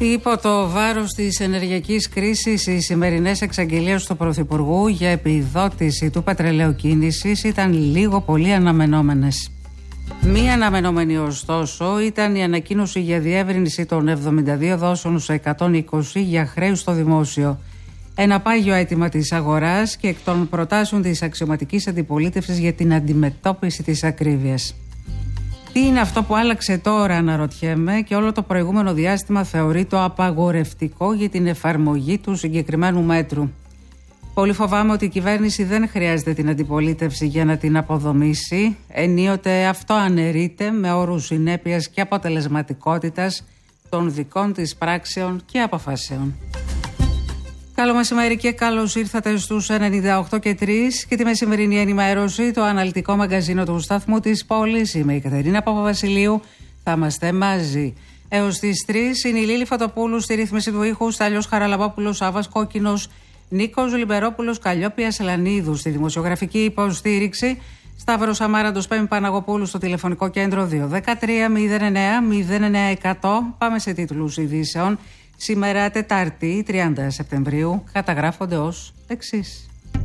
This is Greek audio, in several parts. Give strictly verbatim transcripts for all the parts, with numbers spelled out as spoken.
Υπό το βάρος της ενεργειακής κρίσης, οι σημερινές εξαγγελίες του Πρωθυπουργού για επιδότηση του πετρελαιοκίνησης ήταν λίγο πολύ αναμενόμενες. Μία αναμενόμενη ωστόσο ήταν η ανακοίνωση για διεύρυνση των εβδομήντα δύο δόσεων σε εκατόν είκοσι για χρέους στο δημόσιο. Ένα πάγιο αίτημα της αγοράς και εκ των προτάσεων της αξιωματικής αντιπολίτευσης για την αντιμετώπιση της ακρίβειας. Τι είναι αυτό που άλλαξε τώρα, αναρωτιέμαι, και όλο το προηγούμενο διάστημα θεωρεί το απαγορευτικό για την εφαρμογή του συγκεκριμένου μέτρου. Πολύ φοβάμαι ότι η κυβέρνηση δεν χρειάζεται την αντιπολίτευση για να την αποδομήσει. Ενίοτε αυτό αναιρείται με όρους συνέπειας και αποτελεσματικότητας των δικών της πράξεων και αποφάσεων. Καλό μεσημέρι και καλώς ήρθατε στους ενενήντα οκτώ και τρία και τη μεσημερινή ενημέρωση, το αναλυτικό μαγκαζίνο του σταθμού της πόλης. Είμαι η Κατερίνα Παπαβασιλείου, θα είμαστε μαζί έως τις τρεις. Είναι η Λίλη Φωτοπούλου στη ρύθμιση του ήχου, Στέλιος Χαραλαμπόπουλος, Σάββας Κόκκινος, Νίκος Λιμπερόπουλος, Καλλιόπια Σελανίδου στη δημοσιογραφική υποστήριξη, Σταύρος Αμάραντος, Πέμι Παναγοπούλου στο τηλεφωνικό κέντρο δύο ένα τρία μηδέν εννέα μηδέν εννέα εκατό. Πάμε σε τίτλους ειδήσεων. Σήμερα Τετάρτη, τριάντα Σεπτεμβρίου, καταγράφονται ως εξής.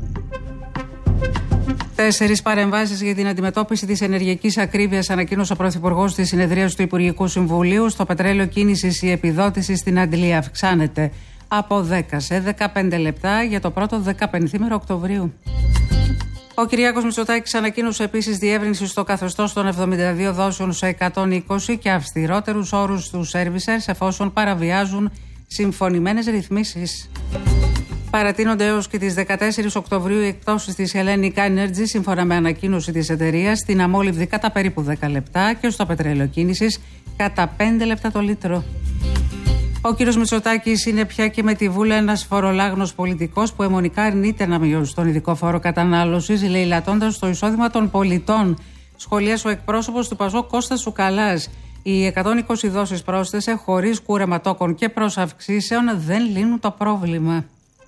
Τέσσερις παρεμβάσεις για την αντιμετώπιση της ενεργειακής ακρίβειας ανακοίνωσε ο Πρωθυπουργός στη συνεδρίαση του Υπουργικού Συμβουλίου. Στο πετρέλαιο κίνησης η επιδότηση στην Αντλία αυξάνεται από δέκα σε δεκαπέντε λεπτά για το πρώτο δεκαπενθήμερο Οκτωβρίου. Ο Κυριάκος Μητσοτάκης ανακοίνωσε επίσης διεύρυνση στο καθεστώς των εβδομήντα δύο δόσεων σε εκατόν είκοσι και αυστηρότερους όρους στους σέρβισερς εφόσον παραβιάζουν συμφωνημένες ρυθμίσεις. Παρατείνονται έως και τις δεκατέσσερις Οκτωβρίου οι εκπτώσεις της Hellenic Energy σύμφωνα με ανακοίνωση της εταιρείας στην αμόλυβδη κατά περίπου δέκα λεπτά και στο πετρέλαιο κίνησης κατά πέντε λεπτά το λίτρο. Ο κύριος Μητσοτάκης είναι πια και με τη Βούλα ένας φορολάγνος πολιτικός που αιμονικά αρνείται να μειώσει τον ειδικό φόρο κατανάλωσης, λαιλατώντας το εισόδημα των πολιτών. Σχολίασε ο εκπρόσωπος του Πασόκ Κώστας Τσουκαλάς. Οι εκατόν είκοσι δόσεις πρόσθεσε χωρίς κούρεμα τόκων και προσαυξήσεων δεν λύνουν το πρόβλημα.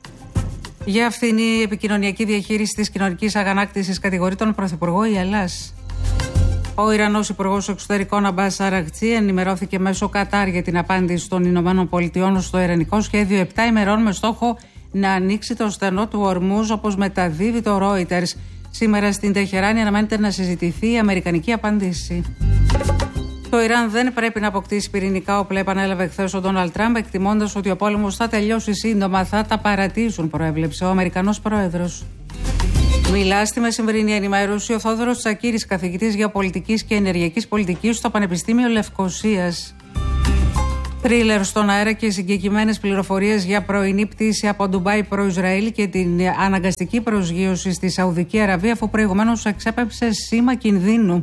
Για φθηνή επικοινωνιακή διαχείριση της κοινωνικής αγανάκτησης κατηγορεί τον Πρωθυπουργό η Ελλάς. Ο Ιρανός Υπουργός Εξωτερικών Αμπάς Αραγτσί ενημερώθηκε μέσω Κατάρ για την απάντηση των Ηνωμένων Πολιτειών στο ιρανικό σχέδιο επτά ημερών με στόχο να ανοίξει το στενό του Ορμούζ, όπως μεταδίδει το Reuters. Σήμερα στην Τεχεράνη αναμένεται να συζητηθεί η αμερικανική απάντηση. Το Ιράν δεν πρέπει να αποκτήσει πυρηνικά όπλα, επανέλαβε χθες ο Ντόναλντ Τραμπ, εκτιμώντας ότι ο πόλεμος θα τελειώσει σύντομα. Θα τα παρατήσουν, προέβλεψε ο Αμερικανός πρόεδρος. Μιλά στη μεσημερινή ενημέρωση ο Θόδωρος Τσακίρης, καθηγητής γεωπολιτικής και ενεργειακής πολιτικής στο Πανεπιστήμιο Λευκωσίας. Τρίλερ στον αέρα και συγκεκριμένες πληροφορίες για πρωινή πτήση από Ντουμπάι προ Ισραήλ και την αναγκαστική προσγείωση στη Σαουδική Αραβία, αφού προηγουμένως εξέπεψε σήμα κινδύνου.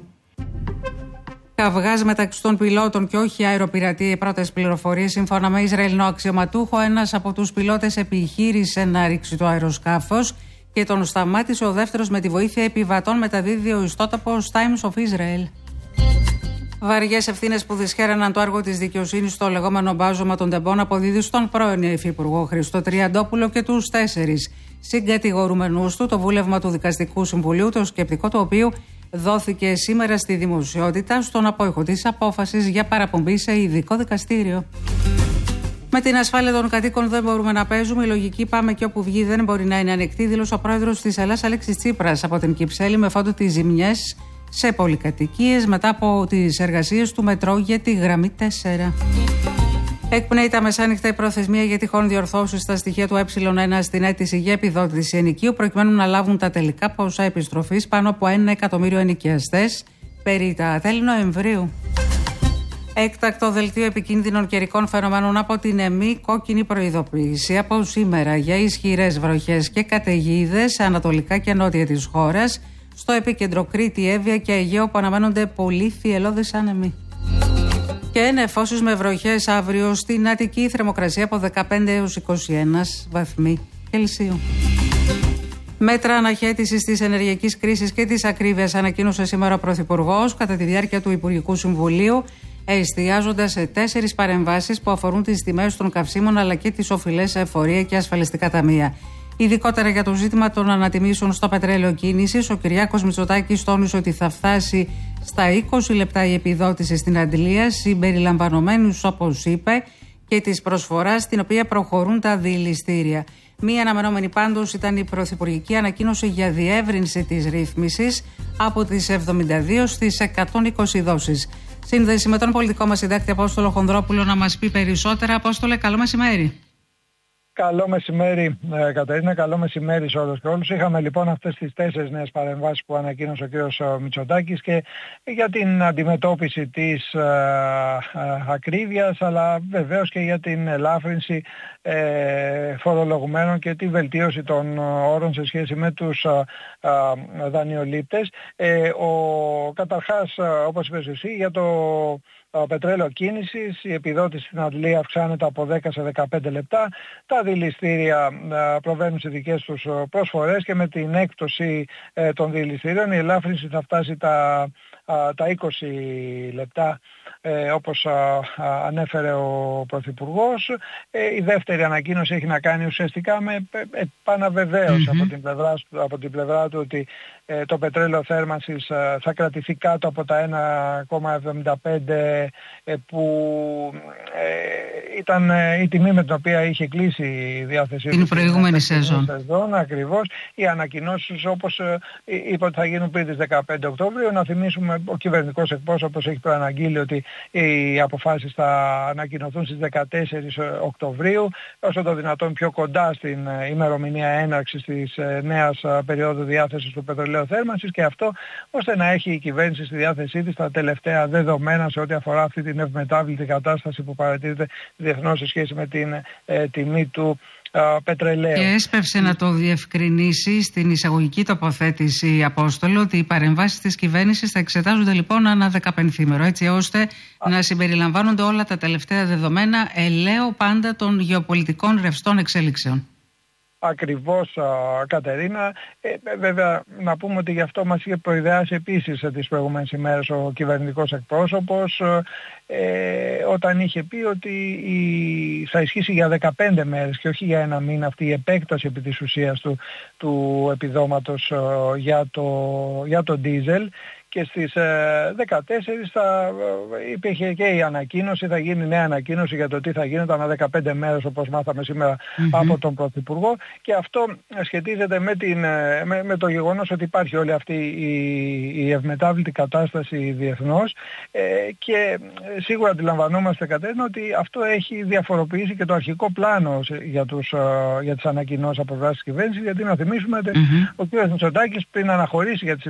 Καυγάς μεταξύ των πιλότων και όχι αεροπειρατή. Οι πρώτες πληροφορίες, σύμφωνα με Ισραηλινό αξιωματούχο, ένας από τους πιλότες επιχείρησε να ρίξει το αεροσκάφος και τον σταμάτησε ο δεύτερος με τη βοήθεια επιβατών, μεταδίδει ο ιστότοπος Times of Israel. Βαριές ευθύνες που δυσχέραναν το έργο της δικαιοσύνης στο λεγόμενο μπάζωμα των τεμπών αποδίδει στον πρώην Υφυπουργό Χρήστο Τριαντόπουλο και τους τέσσερις συγκατηγορούμενους του το βούλευμα του Δικαστικού Συμβουλίου, το σκεπτικό του οποίου δόθηκε σήμερα στη δημοσιότητα στον απόϊχο της απόφασης για παραπομπή σε ειδικό δικαστήριο. Με την ασφάλεια των κατοίκων δεν μπορούμε να παίζουμε. Η λογική πάμε και όπου βγει δεν μπορεί να είναι ανεκτή, δήλωσε ο πρόεδρος της Ελλάς Αλέξης Τσίπρας από την Κυψέλη με φόντο τις ζημιές σε πολυκατοικίες μετά από τις εργασίες του μετρό για τη γραμμή τέσσερα. Εκπνέει τα μεσάνυχτα η προθεσμία για τυχόν διορθώσεις στα στοιχεία του ε1 στην αίτηση για επιδότηση ενοικίου, προκειμένου να λάβουν τα τελικά ποσά επιστροφής πάνω από ένα εκατομμύριο ενοικιαστές περί τα τέλη Νοεμβρίου. Έκτακτο δελτίο επικίνδυνων καιρικών φαινομένων από την ΕΜΗ, κόκκινη προειδοποίηση από σήμερα για ισχυρές βροχές και καταιγίδες σε ανατολικά και νότια της χώρας, στο επίκεντρο Κρήτη, Εύβοια και Αιγαίο που αναμένονται πολύ θυελλώδεις άνεμοι. Και νεφώσεις με βροχές αύριο στην Αττική, θερμοκρασία από δεκαπέντε έως είκοσι ένα βαθμοί Κελσίου. Μέτρα αναχέτησης της ενεργειακής κρίσης και της ακρίβειας ανακοίνωσε σήμερα ο Πρωθυπουργός κατά τη διάρκεια του Υπουργικού Συμβουλίου, εστιάζοντας σε τέσσερις παρεμβάσεις που αφορούν τις τιμές των καυσίμων αλλά και τις οφειλές εφορία και ασφαλιστικά ταμεία. Ειδικότερα για το ζήτημα των ανατιμήσεων στο πετρέλαιο κίνησης, ο Κυριάκος Μητσοτάκης τόνισε ότι θα φτάσει στα είκοσι λεπτά η επιδότηση στην Αντλία, συμπεριλαμβανομένους, όπως είπε, και της προσφοράς στην οποία προχωρούν τα διηληστήρια. Μία αναμενόμενη πάντως ήταν η πρωθυπουργική ανακοίνωση για διεύρυνση της ρύθμισης από τις εβδομήντα δύο στις εκατόν είκοσι δόσεις. Σύνδεση με τον πολιτικό μας συντάκτη Απόστολο Χονδρόπουλο να μας πει περισσότερα. Απόστολε, καλό μεσημέρι. Καλό μεσημέρι, ε, Κατερίνα, καλό μεσημέρι σε όλους και όλους. Είχαμε λοιπόν αυτές τις τέσσερις νέες παρεμβάσεις που ανακοίνωσε ο κ. Μητσοτάκης και για την αντιμετώπιση της ε, ε, ακρίβειας, αλλά βεβαίως και για την ελάφρυνση ε, φορολογουμένων και τη βελτίωση των όρων σε σχέση με τους ε, ε, δανειολήπτες. Ε, ο, καταρχάς, όπως είπες εσύ, για το Το πετρέλαιο κίνησης, η επιδότηση στην Αντλία αυξάνεται από δέκα σε δεκαπέντε λεπτά. Τα διηληστήρια προβαίνουν σε δικές τους προσφορές και με την έκπτωση των διηληστήριων η ελάφρυνση θα φτάσει τα, τα είκοσι λεπτά, όπως ανέφερε ο Πρωθυπουργός. Η δεύτερη ανακοίνωση έχει να κάνει ουσιαστικά με επαναβεβαίωση mm-hmm. από την πλευρά, από την πλευρά του ότι το πετρέλαιο θέρμανσης θα κρατηθεί κάτω από τα ένα κόμμα εβδομήντα πέντε που ήταν η τιμή με την οποία είχε κλείσει η διάθεσή την προηγούμενη σεζόν. σεζόν. Ακριβώς. Οι ανακοινώσεις, όπως είπε ότι θα γίνουν πριν τις δεκαπέντε Οκτωβρίου. Να θυμίσουμε, ο κυβερνητικός εκπρόσωπος έχει προαναγγείλει ότι οι αποφάσεις θα ανακοινωθούν στις δεκατέσσερις Οκτωβρίου, όσο το δυνατόν πιο κοντά στην ημερομηνία έναρξης της νέας περίοδου διάθεσης του πετρελαίου θέρμανσης, και αυτό ώστε να έχει η κυβέρνηση στη διάθεσή της τα τελευταία δεδομένα σε ό,τι αφορά αυτή την ευμετάβλητη κατάσταση που παρατηρείται διεθνώς σε σχέση με την ε, τιμή του ε, πετρελαίου. Και έσπευσε να το διευκρινίσει στην εισαγωγική τοποθέτηση, Απόστολο, ότι οι παρεμβάσεις της κυβέρνησης θα εξετάζονται λοιπόν ανά δεκαπενθήμερο, έτσι ώστε Α. να συμπεριλαμβάνονται όλα τα τελευταία δεδομένα, ελαίο πάντα των γεωπολιτικών ρευστών εξέλιξεων. Ακριβώς, Κατερίνα. Ε, βέβαια, να πούμε ότι γι' αυτό μας είχε προειδεάσει επίσης τις προηγούμενες ημέρες ο κυβερνητικός εκπρόσωπος, ε, όταν είχε πει ότι η, θα ισχύσει για δεκαπέντε μέρες και όχι για ένα μήνα αυτή η επέκταση επί της ουσίας του, του επιδόματος ε, για το, για το ντίζελ. Και στις ε, δεκατέσσερις θα ε, υπήρχε και η ανακοίνωση, θα γίνει νέα ανακοίνωση για το τι θα γίνεται ανά δεκαπέντε μέρες, όπως μάθαμε σήμερα mm-hmm. από τον Πρωθυπουργό, και αυτό σχετίζεται με, την, με, με το γεγονός ότι υπάρχει όλη αυτή η, η ευμετάβλητη κατάσταση διεθνώς, ε, και σίγουρα αντιλαμβανόμαστε, Κατερίνα, ότι αυτό έχει διαφοροποιήσει και το αρχικό πλάνο για, τους, για τις ανακοινώσεις από πλευράς της κυβέρνησης, γιατί να θυμίσουμε ότι mm-hmm. ο κ. Μητσοτάκης πριν αναχωρήσει για τις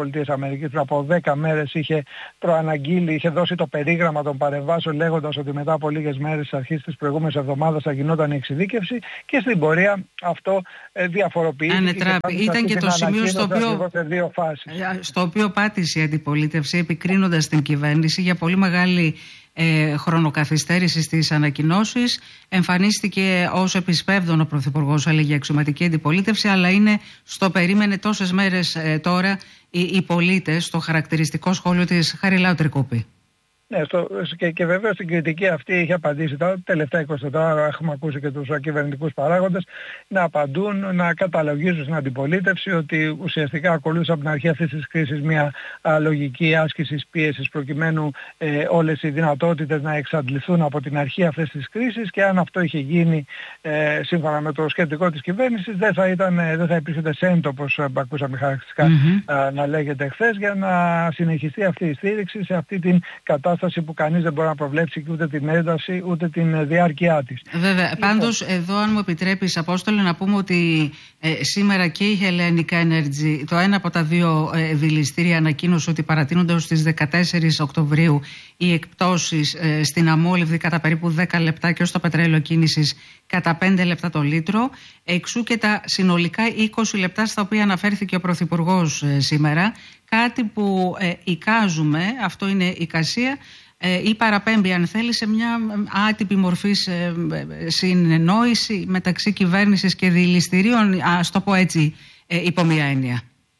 ΗΠΑ από δέκα μέρες είχε προαναγγείλει, είχε δώσει το περίγραμμα των παρεμβάσεων, λέγοντας ότι μετά από λίγες μέρες στις αρχές της προηγούμενης εβδομάδας θα γινόταν η εξειδίκευση, και στην πορεία αυτό ε, διαφοροποιήθηκε. Ανετράπη. Ήταν και το σημείο στο οποίο, δύο φάσεις. στο οποίο πάτησε η αντιπολίτευση, επικρίνοντας την κυβέρνηση για πολύ μεγάλη Ε, χρονοκαθυστέρηση στις ανακοινώσεις. Εμφανίστηκε ως επισπεύδων ο Πρωθυπουργός, έλεγε αξιωματική αντιπολίτευση, αλλά είναι στο περίμενε τόσες μέρες ε, τώρα οι, οι πολίτες, το χαρακτηριστικό σχόλιο της Χαριλάου Τρικούπη. Ναι, στο, και, και βεβαίως την κριτική αυτή είχε απαντήσει τα τελευταία είκοσι τέσσερις ώρα. Έχουμε ακούσει και τους κυβερνητικούς παράγοντες να απαντούν, να καταλογίζουν στην αντιπολίτευση ότι ουσιαστικά ακολούθησε από την αρχή αυτής της κρίσης μια α, λογική άσκησης πίεσης, προκειμένου ε, όλες οι δυνατότητες να εξαντληθούν από την αρχή αυτής της κρίσης, και αν αυτό είχε γίνει ε, σύμφωνα με το σκεπτικό της κυβέρνησης, δεν θα, ήταν, δεν θα υπήρχε σέντο, όπως ακούσαμε χαρακτηριστικά mm-hmm. να λέγεται χθες, για να συνεχιστεί αυτή η στήριξη σε αυτή την κατάσταση που κανείς δεν μπορεί να προβλέψει ούτε την ένταση ούτε την διάρκεια της. Βέβαια. Λοιπόν, πάντως εδώ, αν μου επιτρέπεις, Απόστολε, να πούμε ότι ε, σήμερα και η Hellenic Energy, το ένα από τα δύο ε, δηληστήρια, ανακοίνωσε ότι παρατείνονται ως τις δεκατέσσερις Οκτωβρίου οι εκπτώσεις ε, στην αμόλυβδη κατά περίπου δέκα λεπτά και ως το πετρέλαιο κίνησης κατά πέντε λεπτά το λίτρο. Εξού και τα συνολικά είκοσι λεπτά στα οποία αναφέρθηκε ο Πρωθυπουργός ε, σήμερα. Κάτι που ε, εικάζουμε, αυτό είναι εικασία, ε, ή παραπέμπει, αν θέλει, σε μια άτυπη μορφής ε, ε, συνεννόηση μεταξύ κυβέρνησης και δηληστηρίων, ας το πω έτσι, ε, υπό μια έννοια.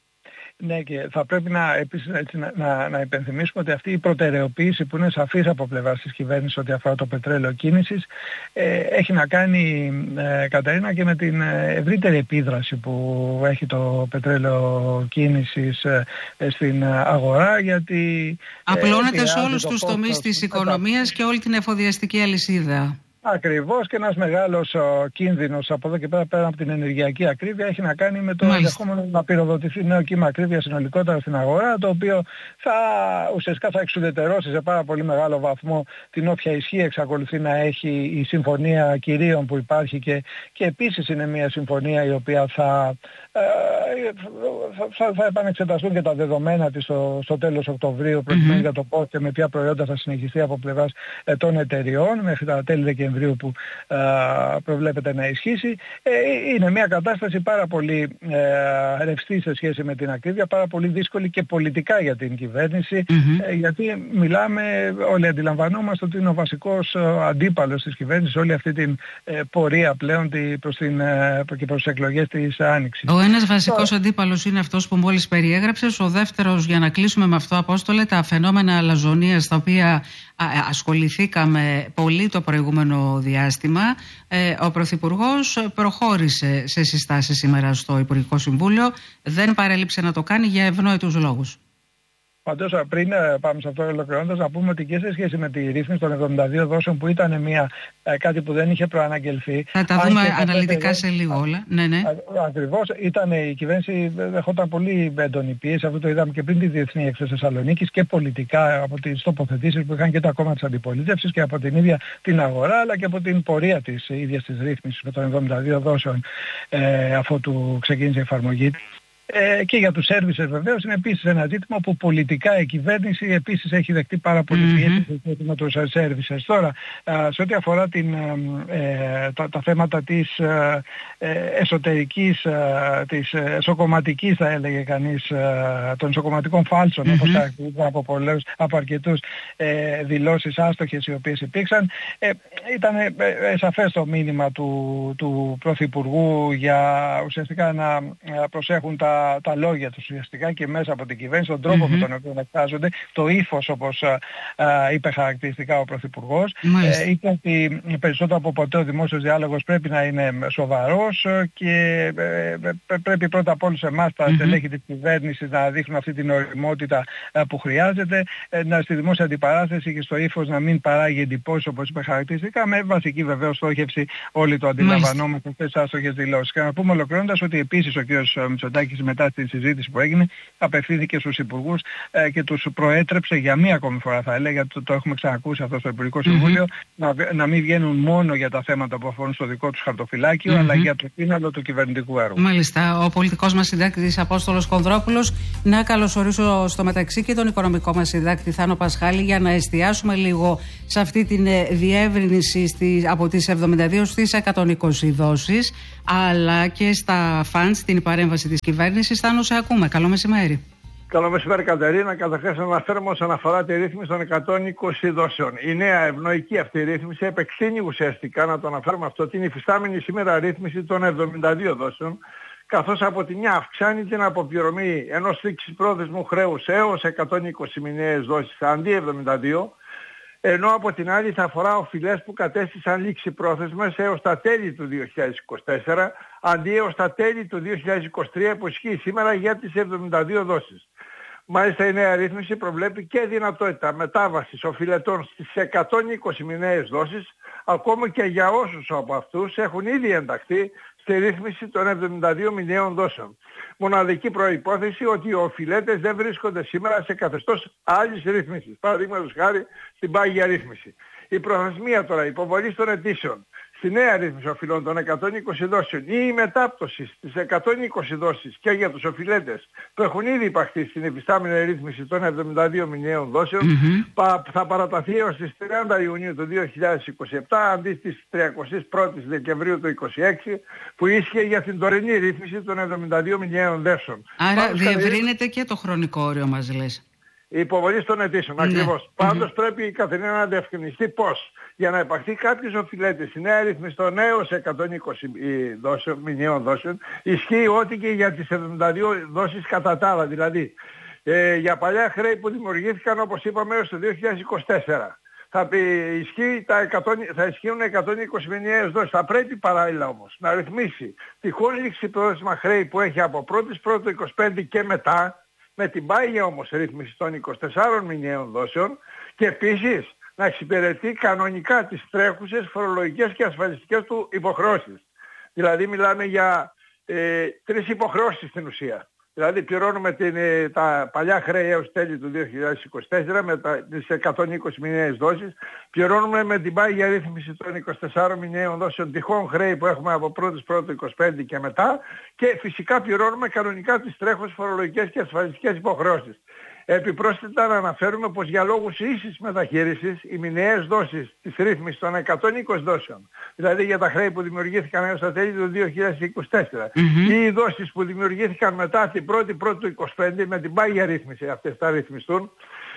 Ναι, και θα πρέπει να, επίσης, έτσι, να, να, να υπενθυμίσουμε ότι αυτή η προτεραιοποίηση που είναι σαφής από πλευράς της κυβέρνησης ό,τι αφορά το πετρέλαιο κίνησης ε, έχει να κάνει, ε, Καταρίνα, και με την ευρύτερη επίδραση που έχει το πετρέλαιο κίνησης ε, στην αγορά, γιατί... Απλώνεται ε, σε όλους τους τομείς της οικονομίας και όλη την εφοδιαστική αλυσίδα. Ακριβώς, και ένας μεγάλος ο, κίνδυνος από εδώ και πέρα, πέρα από την ενεργειακή ακρίβεια, έχει να κάνει με το ενδεχόμενο να πυροδοτηθεί νέο κύμα ακρίβεια συνολικότερα στην αγορά, το οποίο θα ουσιαστικά θα εξουδετερώσει σε πάρα πολύ μεγάλο βαθμό την όποια ισχύ εξακολουθεί να έχει η συμφωνία κυρίων που υπάρχει, και, και επίσης είναι μια συμφωνία η οποία θα, ε, θα, θα επανεξεταστούν και τα δεδομένα της στο, στο τέλος Οκτωβρίου, προκειμένου mm-hmm. για το πώς και με ποια προϊόντα θα συνεχιστεί από πλευράς ε, των εταιριών μέχρι τα τέλη Δεκεμβρίου που ε, προβλέπεται να ισχύσει. Ε, είναι μια κατάσταση πάρα πολύ ε, ρευστή σε σχέση με την ακρίβεια, πάρα πολύ δύσκολη και πολιτικά για την κυβέρνηση, mm-hmm. ε, γιατί μιλάμε, όλοι αντιλαμβανόμαστε ότι είναι ο βασικός ε, αντίπαλος της κυβέρνησης όλη αυτή την ε, πορεία πλέον τη, προς την, ε, και προς τις εκλογές της Άνοιξης. Ο ένας βασικός so, αντίπαλος είναι αυτός που μόλις περιέγραψες. Ο δεύτερος, για να κλείσουμε με αυτό, Απόστολε, τα φαινόμενα αλαζονίας τα οποία α, ασχοληθήκαμε πολύ το προηγούμενο διάστημα. Ε, ο Πρωθυπουργός προχώρησε σε συστάσεις σήμερα στο Υπουργικό Συμβούλιο. Δεν παρέλειψε να το κάνει για ευνόητους λόγους. Πάντως, πριν πάμε σε αυτό ολοκληρώνοντας, να πούμε ότι και σε σχέση με τη ρύθμιση των εβδομήντα δύο δόσεων, που ήταν μια, κάτι που δεν είχε προαναγγελθεί. Θα τα δούμε αναλυτικά σε λίγο όλα. Ναι, ναι. Ακριβώς, ήταν, η κυβέρνηση δεχόταν πολύ έντονη πίεση. Αυτό το είδαμε και πριν τη Διεθνή Έκθεση Θεσσαλονίκης, και πολιτικά από τις τοποθετήσεις που είχαν και τα κόμματα της αντιπολίτευσης και από την ίδια την αγορά, αλλά και από την πορεία της ίδιας της ρύθμισης με των εβδομήντα δύο δόσεων, ε, αφού του ξεκίνησε η εφαρμογή. Ε, και για τους services βεβαίως είναι επίσης ένα ζήτημα που πολιτικά η κυβέρνηση επίσης έχει δεχτεί πάρα πολύ mm-hmm. πίεση με τους services. Τώρα, α, σε ό,τι αφορά την, ε, τα, τα θέματα της ε, εσωτερικής, ε, της εσωκομματικής, θα έλεγε κανείς, ε, των εσωκομματικών φάλσων, mm-hmm. όπως χαρακτηρίζονται από, πολλές, από αρκετούς ε, δηλώσεις άστοχες οι οποίες υπήρξαν, ε, ήταν ε, ε, σαφές το μήνυμα του, του Πρωθυπουργού για ουσιαστικά να προσέχουν τα τα λόγια τους ουσιαστικά και μέσα από την κυβέρνηση, τον τρόπο mm-hmm. με τον οποίο εκφράζονται, το ύφος, όπως α, α, είπε χαρακτηριστικά ο Πρωθυπουργός. Ε, είπε ότι περισσότερο από ποτέ ο δημόσιος διάλογος πρέπει να είναι σοβαρός και ε, ε, πρέπει πρώτα απ' όλους εμάς τα mm-hmm. στελέχη της κυβέρνησης να δείχνουν αυτή την ωριμότητα α, που χρειάζεται, ε, να, στη δημόσια αντιπαράθεση και στο ύφος να μην παράγει εντυπώσεις, όπως είπε χαρακτηριστικά, με βασική βεβαίως στόχευση, όλοι το αντιλαμβανόμαστε, αυτές τις άστοχες δηλώσεις. Και να πούμε ολοκληρώνοντας ότι επίσης ο κ. Μητσοτάκης μετά τη συζήτηση που έγινε απευθύνθηκε στους υπουργούς ε, και τους προέτρεψε για μία ακόμη φορά, θα έλεγα, το, το έχουμε ξανακούσει αυτό στο Υπουργικό Συμβούλιο, mm-hmm. να, να μην βγαίνουν μόνο για τα θέματα που αφορούν στο δικό τους χαρτοφυλάκιο, mm-hmm. αλλά για το σύνολο του κυβερνητικού έργου. Μάλιστα. Ο πολιτικός μας συντάκτης Απόστολος Κονδρόπουλος. Να καλωσορίσω στο μεταξύ και τον οικονομικό μας συντάκτη Θάνο Πασχάλη, για να εστιάσουμε λίγο σε αυτή την διεύρυνση στις, από τις εβδομήντα δύο στις εκατόν είκοσι δόσεις, αλλά και στα φαντς, την παρέμβαση της κυβέρνησης. Θάνο, σε ακούμε. Καλό μεσημέρι. Καλό μεσημέρι, Κατερίνα. Καταρχάς, να αναφέρουμε όσον αφορά τη ρύθμιση των εκατόν είκοσι δόσεων. Η νέα ευνοϊκή αυτή ρύθμιση επεκτείνει ουσιαστικά, να το αναφέρουμε αυτό, την υφιστάμενη σήμερα ρύθμιση των εβδομήντα δύο δόσεων, καθώς από τη μια αυξάνει την αποπληρωμή ενός λήξιπρόθεσμου χρέους έως εκατόν είκοσι μηνιαίες δόσεις αντί εβδομήντα δύο, ενώ από την άλλη θα αφορά οφειλές που κατέστησαν λήξιπρόθεσμες έως τα τέλη του δύο χιλιάδες είκοσι τέσσερα, αντί έως τα τέλη του δύο χιλιάδες είκοσι τρία που ισχύει σήμερα για τις εβδομήντα δύο δόσεις. Μάλιστα, η νέα ρύθμιση προβλέπει και δυνατότητα μετάβασης οφειλετών στις εκατόν είκοσι μηνιαίες δόσεις, ακόμα και για όσους από αυτούς έχουν ήδη ενταχθεί στη ρύθμιση των εβδομήντα δύο μηνιαίων δόσεων. Μοναδική προϋπόθεση ότι οι οφειλέτες δεν βρίσκονται σήμερα σε καθεστώς άλλης ρύθμισης. Παραδείγματος χάρη στην πάγια ρύθμιση. Η προθεσμία τώρα υποβολής των αιτήσεων στη νέα ρύθμιση οφειλών των εκατόν είκοσι δόσεων ή η μετάπτωση στις εκατόν είκοσι δόσεις και για τους οφειλέτες που έχουν ήδη υπαχθεί στην υφιστάμενη ρύθμιση των εβδομήντα δύο μηνιαίων δόσεων mm-hmm. θα παραταθεί έως τις τριάντα Ιουνίου του δύο χιλιάδες είκοσι επτά αντί στις τριάντα ένα Δεκεμβρίου του είκοσι έξι που ίσχυε για την τωρινή ρύθμιση των εβδομήντα δύο μηνιαίων δόσεων. Άρα Πάντως, διευρύνεται και το χρονικό όριο, μας λες. Η υποβολή των αιτήσεων, ναι. Ακριβώς. Mm-hmm. Πάντως πρέπει η Καθηναίνα να διευκρινιστεί πώς. Για να υπαχθεί κάποιος οφειλέτης στη νέα ρύθμιση των έως εκατόν είκοσι δόσεων, μηνιαίων δόσεων, ισχύει ό,τι και για τις εβδομήντα δύο δόσεις κατά τα άλλα. Δηλαδή, ε, για παλιά χρέη που δημιουργήθηκαν, όπως είπαμε, έως το δύο χιλιάδες είκοσι τέσσερα. Θα, ισχύει τα εκατό, θα ισχύουν εκατόν είκοσι μηνιαίες δόσεις. Θα πρέπει παράλληλα όμως να ρυθμίσει τυχόν λήξιπρόθεσμα χρέη που έχει από πρώτη Πρώτου είκοσι πέντε και μετά, με την πάγια όμως ρύθμιση των είκοσι τεσσάρων μηνιαίων δόσεων, και επίσης να εξυπηρετεί κανονικά τις τρέχουσες φορολογικές και ασφαλιστικές του υποχρεώσεις. Δηλαδή μιλάμε για ε, τρεις υποχρεώσεις στην ουσία. Δηλαδή πληρώνουμε την, ε, τα παλιά χρέη έως τέλη του δύο χιλιάδες είκοσι τέσσερα με τα, τις εκατόν είκοσι μηνιαίες δόσεις. Πληρώνουμε με την πάγια ρύθμιση των είκοσι τεσσάρων μηνιαίων δόσεων τυχόν χρέη που έχουμε από πρώτη πρώτη είκοσι πέντε και μετά. Και φυσικά πληρώνουμε κανονικά τις τρέχουσες φορολογικές και ασφαλιστικές υποχρεώσεις. Επιπρόσθετα να αναφέρουμε πως για λόγους ίσης μεταχείρισης οι μηνιαίες δόσεις της ρύθμισης των εκατόν είκοσι δόσεων, δηλαδή για τα χρέη που δημιουργήθηκαν έως τα τέλη του δύο χιλιάδες είκοσι τέσσερα mm-hmm. ή οι δόσεις που δημιουργήθηκαν μετά την πρώτη πρώτη του είκοσι πέντε με την πάγια ρύθμιση, αυτές θα ρυθμιστούν,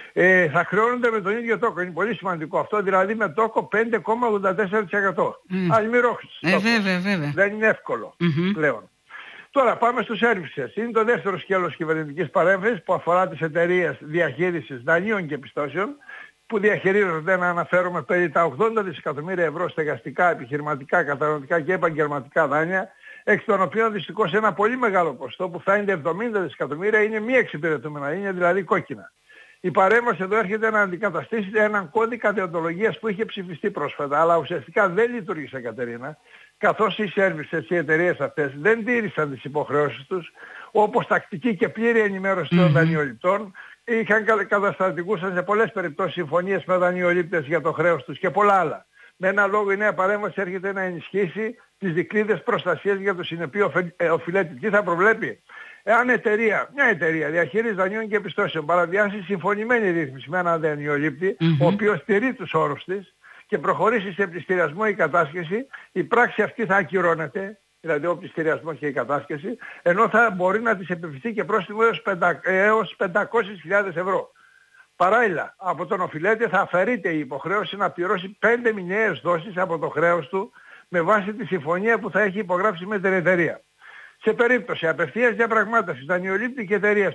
ε, θα χρεώνονται με τον ίδιο τόκο. Είναι πολύ σημαντικό αυτό, δηλαδή με τόκο πέντε κόμμα ογδόντα τέσσερα τοις εκατό. Mm. Αλμυρόχης. Ε, βέβαια, βέβαια. Δεν είναι εύκολο mm-hmm. πλέον. Τώρα πάμε στους services. Είναι το δεύτερο σκέλος κυβερνητικής παρέμβασης που αφορά τις εταιρείες διαχείρισης δανείων και πιστώσεων που διαχειρίζονται, να αναφέρουμε, περί τα ογδόντα δισεκατομμύρια ευρώ στεγαστικά, επιχειρηματικά, καταναλωτικά και επαγγελματικά δάνεια, εξ των οποίων δυστυχώς ένα πολύ μεγάλο ποσοστό που φτάνει εβδομήντα δισεκατομμύρια είναι μη εξυπηρετούμενα, είναι δηλαδή κόκκινα. Η παρέμβαση εδώ έρχεται να αντικαταστήσει έναν κώδικα δεοντολογίας που είχε ψηφιστεί πρόσφατα, αλλά ουσιαστικά δεν λειτουργήσε, Κατερίνα, καθώς οι services, οι εταιρείες αυτές δεν τήρησαν τις υποχρεώσεις τους, όπως τακτική και πλήρη ενημέρωση των mm-hmm. δανειοληπτών, είχαν καταστατικούσαν σε πολλές περιπτώσεις συμφωνίες με δανειολήπτες για το χρέος τους και πολλά άλλα. Με ένα λόγο η νέα παρέμβαση έρχεται να ενισχύσει τις δικλείδες προστασίας για το συνεπή οφειλέτη. Τι θα προβλέπει? Εάν εταιρεία, μια εταιρεία διαχείριση δανείων και πιστώσεων παραβιάσει συμφωνημένη ρύθμιση με έναν δανειολήπτη, mm-hmm. ο οποίος τηρεί τους όρους της και προχωρήσει σε πληστηριασμό ή κατάσχεση, η πράξη αυτή θα ακυρώνεται, δηλαδή ο πληστηριασμός και η κατάσχεση, ενώ θα μπορεί να της επιφυθεί και πρόστιμο έως πεντακόσιες χιλιάδες ευρώ. Παράλληλα, από τον οφειλέτη θα αφαιρείται η υποχρέωση να πληρώσει πέντε μηνιαίες δόσεις από το χρέος του με βάση τη συμφωνία που θα έχει υπογράψει με την εταιρεία. Σε περίπτωση απευθείας διαπραγμάτευσης δανειολήπτη και εταιρείας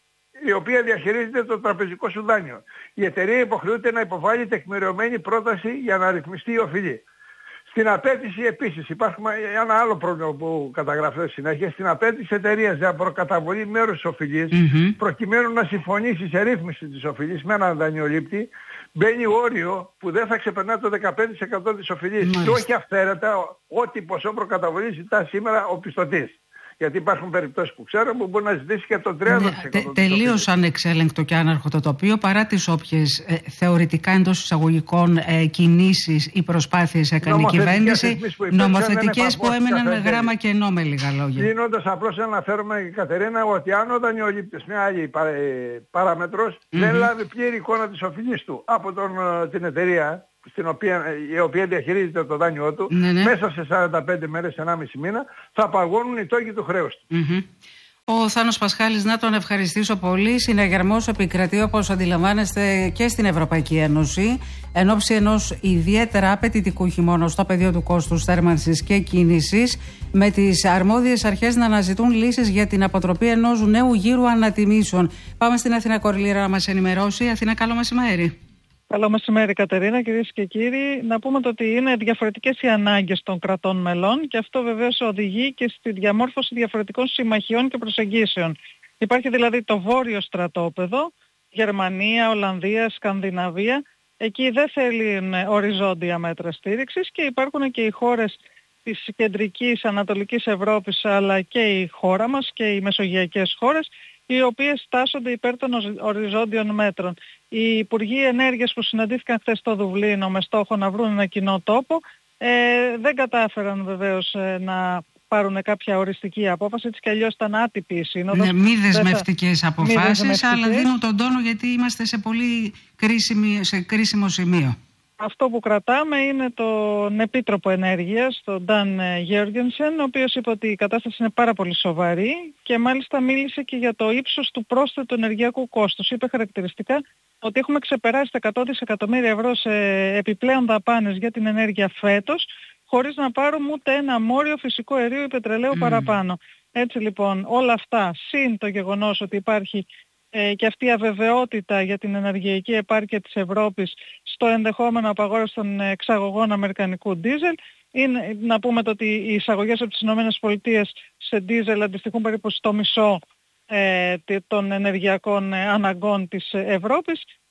η οποία διαχειρίζεται το τραπεζικό σου δάνειο, η εταιρεία υποχρεούται να υποβάλει τεκμηριωμένη πρόταση για να ρυθμιστεί η οφειλή. Στην απέτηση επίσης υπάρχει ένα άλλο πρόβλημα που καταγραφεί συνέχεια. Στην απέτηση εταιρείας για προκαταβολή μέρους της οφειλής, mm-hmm. προκειμένου να συμφωνήσει σε ρύθμιση της οφειλής με έναν δανειολήπτη, μπαίνει όριο που δεν θα ξεπερνά το δεκαπέντε τοις εκατό της οφειλής mm-hmm. και όχι αυθαίρετα ό,τι ποσό προκαταβολή ζητά σήμερα ο πιστωτής. Γιατί υπάρχουν περιπτώσεις που ξέρω που μπορεί να ζητήσει και το τριάντα τοις εκατό. Ναι, τε, τελείως ανεξέλεγκτο και άναρχο το τοπίο, παρά τις όποιες ε, θεωρητικά εντός εισαγωγικών ε, κινήσεις ή προσπάθειες έκανε η κυβέρνηση, νομοθετικές που έμειναν γράμμα κενό, με λίγα λόγια. Κλείνοντας, απλώς να αναφέρουμε, Κατερίνα, ότι αν ο δανειολήπτης, μια άλλη παρα, ε, παράμετρος, mm-hmm. δεν λάβει πλήρη εικόνα της οφειλής του από τον, την εταιρεία, στην οποία, η οποία διαχειρίζεται το δάνειό του, ναι, ναι. μέσα σε σαράντα πέντε μέρες, ενάμιση μήνα, θα παγώνουν οι τόκοι του χρέους του. Mm-hmm. Ο Θάνος Πασχάλης, να τον ευχαριστήσω πολύ. Συναγερμός επικρατεί, όπως αντιλαμβάνεστε, και στην Ευρωπαϊκή Ένωση, εν ώψη ενός ιδιαίτερα απαιτητικού χειμώνα στο πεδίο του κόστους θέρμανσης και κίνησης, με τις αρμόδιες αρχές να αναζητούν λύσεις για την αποτροπή ενός νέου γύρου ανατιμήσεων. Πάμε στην Αθηνά Κορλήρα να μας ενημερώσει. Αθηνά, καλό μεσημέρι. Καλό μεσημέρι, Κατερίνα, κυρίες και κύριοι. Να πούμε ότι είναι διαφορετικές οι ανάγκες των κρατών μελών και αυτό βεβαίως οδηγεί και στη διαμόρφωση διαφορετικών συμμαχιών και προσεγγίσεων. Υπάρχει δηλαδή το βόρειο στρατόπεδο, Γερμανία, Ολλανδία, Σκανδιναβία. Εκεί δεν θέλουν οριζόντια μέτρα στήριξης και υπάρχουν και οι χώρες της κεντρικής Ανατολικής Ευρώπης, αλλά και η χώρα μας και οι μεσογειακές χώρες, οι οποίες στάσσονται υπέρ των οριζόντιων μέτρων. Οι Υπουργοί Ενέργειας που συναντήθηκαν χθες στο Δουβλίνο με στόχο να βρουν ένα κοινό τόπο ε, δεν κατάφεραν βεβαίως ε, να πάρουν κάποια οριστική απόφαση, έτσι κι αλλιώς ήταν άτυπη η σύνοδος. Ναι, μη δεσμευτικές αποφάσεις, αλλά δίνουν τον τόνο γιατί είμαστε σε πολύ κρίσιμη, σε κρίσιμο σημείο. Αυτό που κρατάμε είναι τον Επίτροπο Ενέργειας, τον Νταν Γιώργενσεν, ο οποίος είπε ότι η κατάσταση είναι πάρα πολύ σοβαρή και μάλιστα μίλησε και για το ύψος του πρόσθετου ενεργειακού κόστους. Είπε χαρακτηριστικά ότι έχουμε ξεπεράσει τα εκατό δισεκατομμύρια ευρώ σε επιπλέον δαπάνες για την ενέργεια φέτος, χωρίς να πάρουμε ούτε ένα μόριο φυσικού αερίου ή πετρελαίου mm. παραπάνω. Έτσι λοιπόν όλα αυτά, συν το γεγονός ότι υπάρχει Ε, και αυτή η αβεβαιότητα για την ενεργειακή επάρκεια της Ευρώπης στο ενδεχόμενο απαγόρευση των εξαγωγών αμερικανικού ντίζελ. Είναι, να πούμε το ότι οι εισαγωγές από τις ΗΠΑ σε ντίζελ αντιστοιχούν περίπου στο μισό ε, των ενεργειακών αναγκών της Ευρώπης.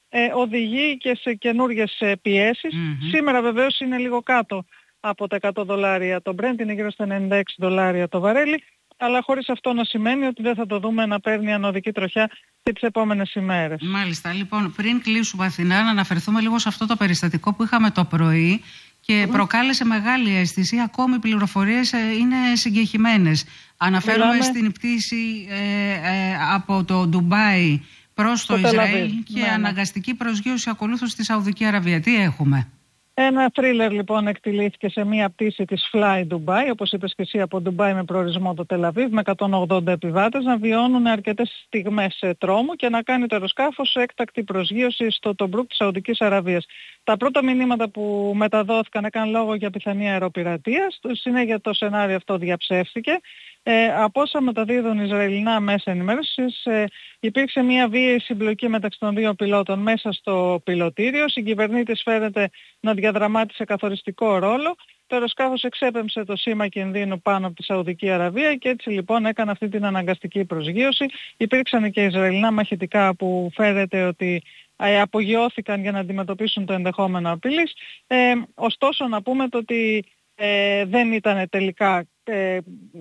ε, οδηγεί και σε καινούργιες ε, πιέσεις. Mm-hmm. Σήμερα βεβαίως είναι λίγο κάτω από τα εκατό δολάρια το Brent, είναι γύρω στα ενενήντα έξι δολάρια το βαρέλι, αλλά χωρίς αυτό να σημαίνει ότι δεν θα το δούμε να παίρνει ανωδική τροχιά και τις επόμενες ημέρες. Μάλιστα. Λοιπόν, πριν κλείσουμε Αθηνά, να αναφερθούμε λίγο σε αυτό το περιστατικό που είχαμε το πρωί και mm. προκάλεσε μεγάλη αίσθηση. Ακόμη οι πληροφορίες είναι συγκεχημένες. Αναφέρομαι Μιλάμε... στην πτήση ε, ε, από το Ντουμπάι προς το, το Ισραήλ και ναι, αναγκαστική προσγείωση ακολούθως στη Σαουδική Αραβία. Τι έχουμε? Ένα θρίλερ λοιπόν εκτελήθηκε σε μία πτήση της Fly Dubai, όπως είπες και εσύ, από Ντουμπάι με προορισμό το Τελαβίβ, με εκατόν ογδόντα επιβάτες να βιώνουν αρκετές στιγμές τρόμου και να κάνει το αεροσκάφος έκτακτη προσγείωση στο Τομπρούκ της Σαουδικής Αραβίας. Τα πρώτα μηνύματα που μεταδόθηκαν έκαναν λόγο για πιθανή αεροπειρατεία. Στη συνέχεια το σενάριο αυτό διαψεύστηκε. Ε, από όσα μεταδίδουν Ισραηλινά μέσα ενημέρωσης, ε, υπήρξε μια βίαιη συμπλοκή μεταξύ των δύο πιλότων μέσα στο πιλωτήριο. Η κυβερνήτης φαίνεται να διαδραμάτισε καθοριστικό ρόλο. Το αεροσκάφος εξέπεμψε το σήμα κινδύνου πάνω από τη Σαουδική Αραβία και έτσι λοιπόν έκανε αυτή την αναγκαστική προσγείωση. Υπήρξαν και Ισραηλινά μαχητικά που φαίνεται ότι ε, απογειώθηκαν για να αντιμετωπίσουν το ενδεχόμενο απειλής. Ε, ωστόσο να πούμε το ότι ε, δεν ήταν τελικά ε,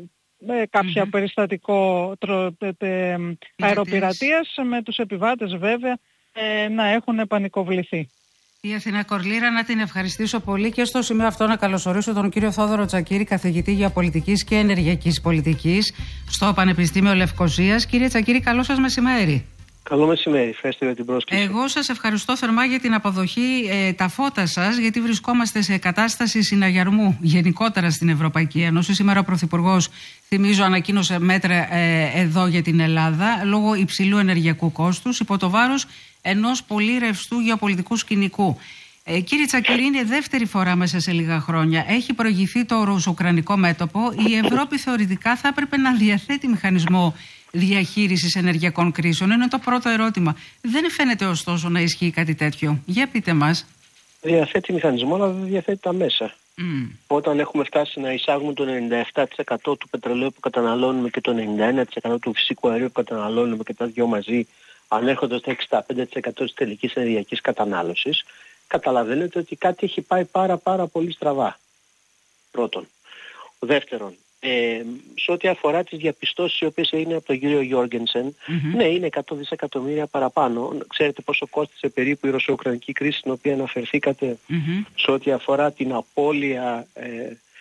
με κάποιο mm-hmm. περιστατικό τρο, τε, τε, αεροπειρατείας, με τους επιβάτες βέβαια ε, να έχουν πανικοβληθεί. Η Αθηνά Κορλήρα, να την ευχαριστήσω πολύ και στο σημείο αυτό να καλωσορίσω τον κύριο Θόδωρο Τσακίρη, καθηγητή γεωπολιτικής και ενεργειακής πολιτικής στο Πανεπιστήμιο Λευκωσίας. Κύριε Τσακίρη, καλό σας μεσημέρι. Καλό μεσημέρι, ευχαριστώ για την πρόσκληση. Εγώ σας ευχαριστώ θερμά για την αποδοχή, ε, τα φώτα σας, γιατί βρισκόμαστε σε κατάσταση συναγερμού γενικότερα στην Ευρωπαϊκή Ένωση. Σήμερα ο Πρωθυπουργός, θυμίζω, ανακοίνωσε μέτρα ε, εδώ για την Ελλάδα λόγω υψηλού ενεργειακού κόστους, υπό το βάρος ενός πολύ ρευστού γεωπολιτικού σκηνικού. Ε, κύριε Τσακίρη, είναι δεύτερη φορά μέσα σε λίγα χρόνια. Έχει προηγηθεί το ρωσο-ουκρανικό μέτωπο. Η Ευρώπη θεωρητικά θα έπρεπε να διαθέτει μηχανισμό διαχείρισης ενεργειακών κρίσεων. Είναι το πρώτο ερώτημα. Δεν φαίνεται ωστόσο να ισχύει κάτι τέτοιο. Για πείτε μας. Διαθέτει μηχανισμό, αλλά δεν διαθέτει τα μέσα. Mm. Όταν έχουμε φτάσει να εισάγουμε το ενενήντα επτά τοις εκατό του πετρελαίου που καταναλώνουμε και το ενενήντα ένα τοις εκατό του φυσικού αερίου που καταναλώνουμε και τα δυο μαζί ανέρχονται στο εξήντα πέντε τοις εκατό της τελικής ενεργειακής κατανάλωσης, καταλαβαίνετε ότι κάτι έχει πάει πάρα πάρα πολύ στραβά. Πρώτον. Δεύτερον, Ε, σε ό,τι αφορά τις διαπιστώσεις οι οποίες έγινε από τον κύριο Γιόργενσεν, mm-hmm. ναι, είναι εκατό δισεκατομμύρια παραπάνω. Ξέρετε πόσο κόστισε περίπου η ρωσο-ουκρανική κρίση στην οποία αναφερθήκατε, mm-hmm. σε ό,τι αφορά την απώλεια ε,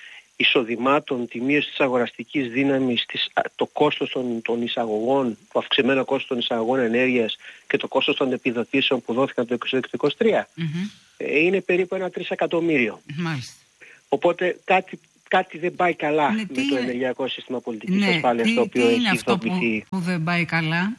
εισοδημάτων, τη μείωση της αγοραστικής δύναμης, της, το κόστος των, των εισαγωγών, το αυξημένο κόστος των εισαγωγών ενέργειας και το κόστος των επιδοτήσεων που δόθηκαν το είκοσι δύο και το είκοσι τρία. Mm-hmm. Ε, είναι περίπου ένα τρισεκατομμύριο. Mm-hmm. Οπότε κάτι Κάτι δεν πάει καλά ναι, με το ενεργειακό σύστημα πολιτικής ναι, ασφάλειας, τι, το οποίο τι έχει είναι αυτό που, που δεν πάει καλά?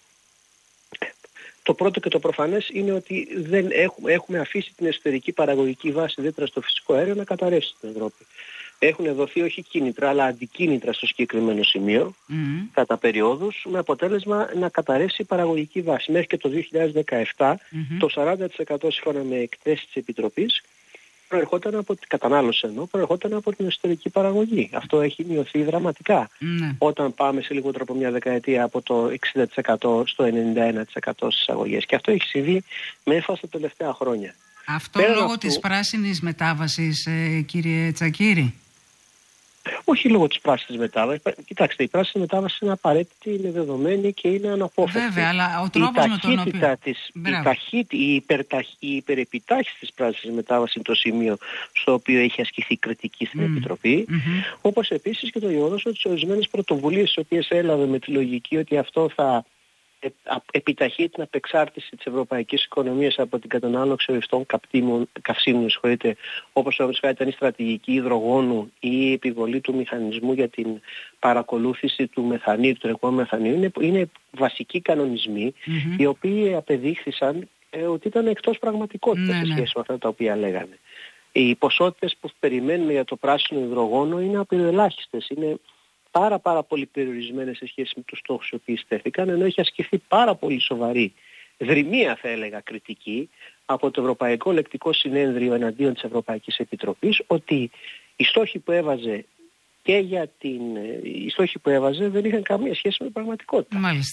Το πρώτο και το προφανές είναι ότι δεν έχουμε, έχουμε αφήσει την εσωτερική παραγωγική βάση, ιδιαίτερα στο φυσικό αέριο, να καταρρεύσει στην Ευρώπη. Έχουν δοθεί όχι κίνητρα, αλλά αντικίνητρα στο συγκεκριμένο σημείο, mm. κατά περιόδους, με αποτέλεσμα να καταρρεύσει η παραγωγική βάση. Μέχρι και το δύο χιλιάδες δεκαεπτά, mm-hmm. το σαράντα τοις εκατό σύμφωνα με εκθέσεις της Επιτροπής, προερχόταν από την κατανάλωση ενώ προερχόταν από την εσωτερική παραγωγή. Αυτό έχει μειωθεί δραματικά. Mm. Όταν πάμε σε λιγότερο από μια δεκαετία από το εξήντα τοις εκατό στο ενενήντα ένα τοις εκατό στις εισαγωγές. Και αυτό έχει συμβεί με έμφαση τα τελευταία χρόνια. Αυτό Πέρα λόγω αυτού, της πράσινης μετάβασης, ε, κύριε Τσακίρη? Όχι λόγω της πράσινης μετάβασης. Κοιτάξτε, η πράσινη μετάβαση είναι απαραίτητη, είναι δεδομένη και είναι αναπόφευκτη. Βέβαια, αλλά ο τρόπος με τον οποίο... Της, η, ταχύτητα, η, υπερταχ, η υπερεπιτάχυση της πράσινης μετάβασης είναι το σημείο στο οποίο έχει ασκηθεί κριτική στην mm. Επιτροπή. Mm-hmm. Όπως επίσης και το γεγονός ότι σε ορισμένες πρωτοβουλίες τις οποίες έλαβε με τη λογική ότι αυτό θα επιταχύει την απεξάρτηση της ευρωπαϊκής οικονομίας από την κατανάλωση ρευστών καυσίμων, όπως ήταν η στρατηγική υδρογόνου ή η επιβολή του μηχανισμού για την παρακολούθηση του μεθανίου, του τρεχόμενου μεθανίου, είναι, είναι βασικοί κανονισμοί mm-hmm. οι οποίοι απεδείχθησαν ε, ότι ήταν εκτός πραγματικότητας mm-hmm. σε σχέση με αυτά τα οποία λέγανε. Οι ποσότητες που περιμένουμε για το πράσινο υδρογόνο είναι απειροελάχιστες, είναι πάρα πάρα πολύ περιορισμένες σε σχέση με τους στόχους οι οποίοι στέθηκαν, ενώ έχει ασκηθεί πάρα πολύ σοβαρή, δρυμία θα έλεγα κριτική, από το Ευρωπαϊκό Λεκτικό Συνέδριο εναντίον της Ευρωπαϊκής Επιτροπής, ότι οι στόχοι που έβαζε και για την... οι στόχοι που έβαζε δεν είχαν καμία σχέση με την πραγματικότητα. Μάλιστα.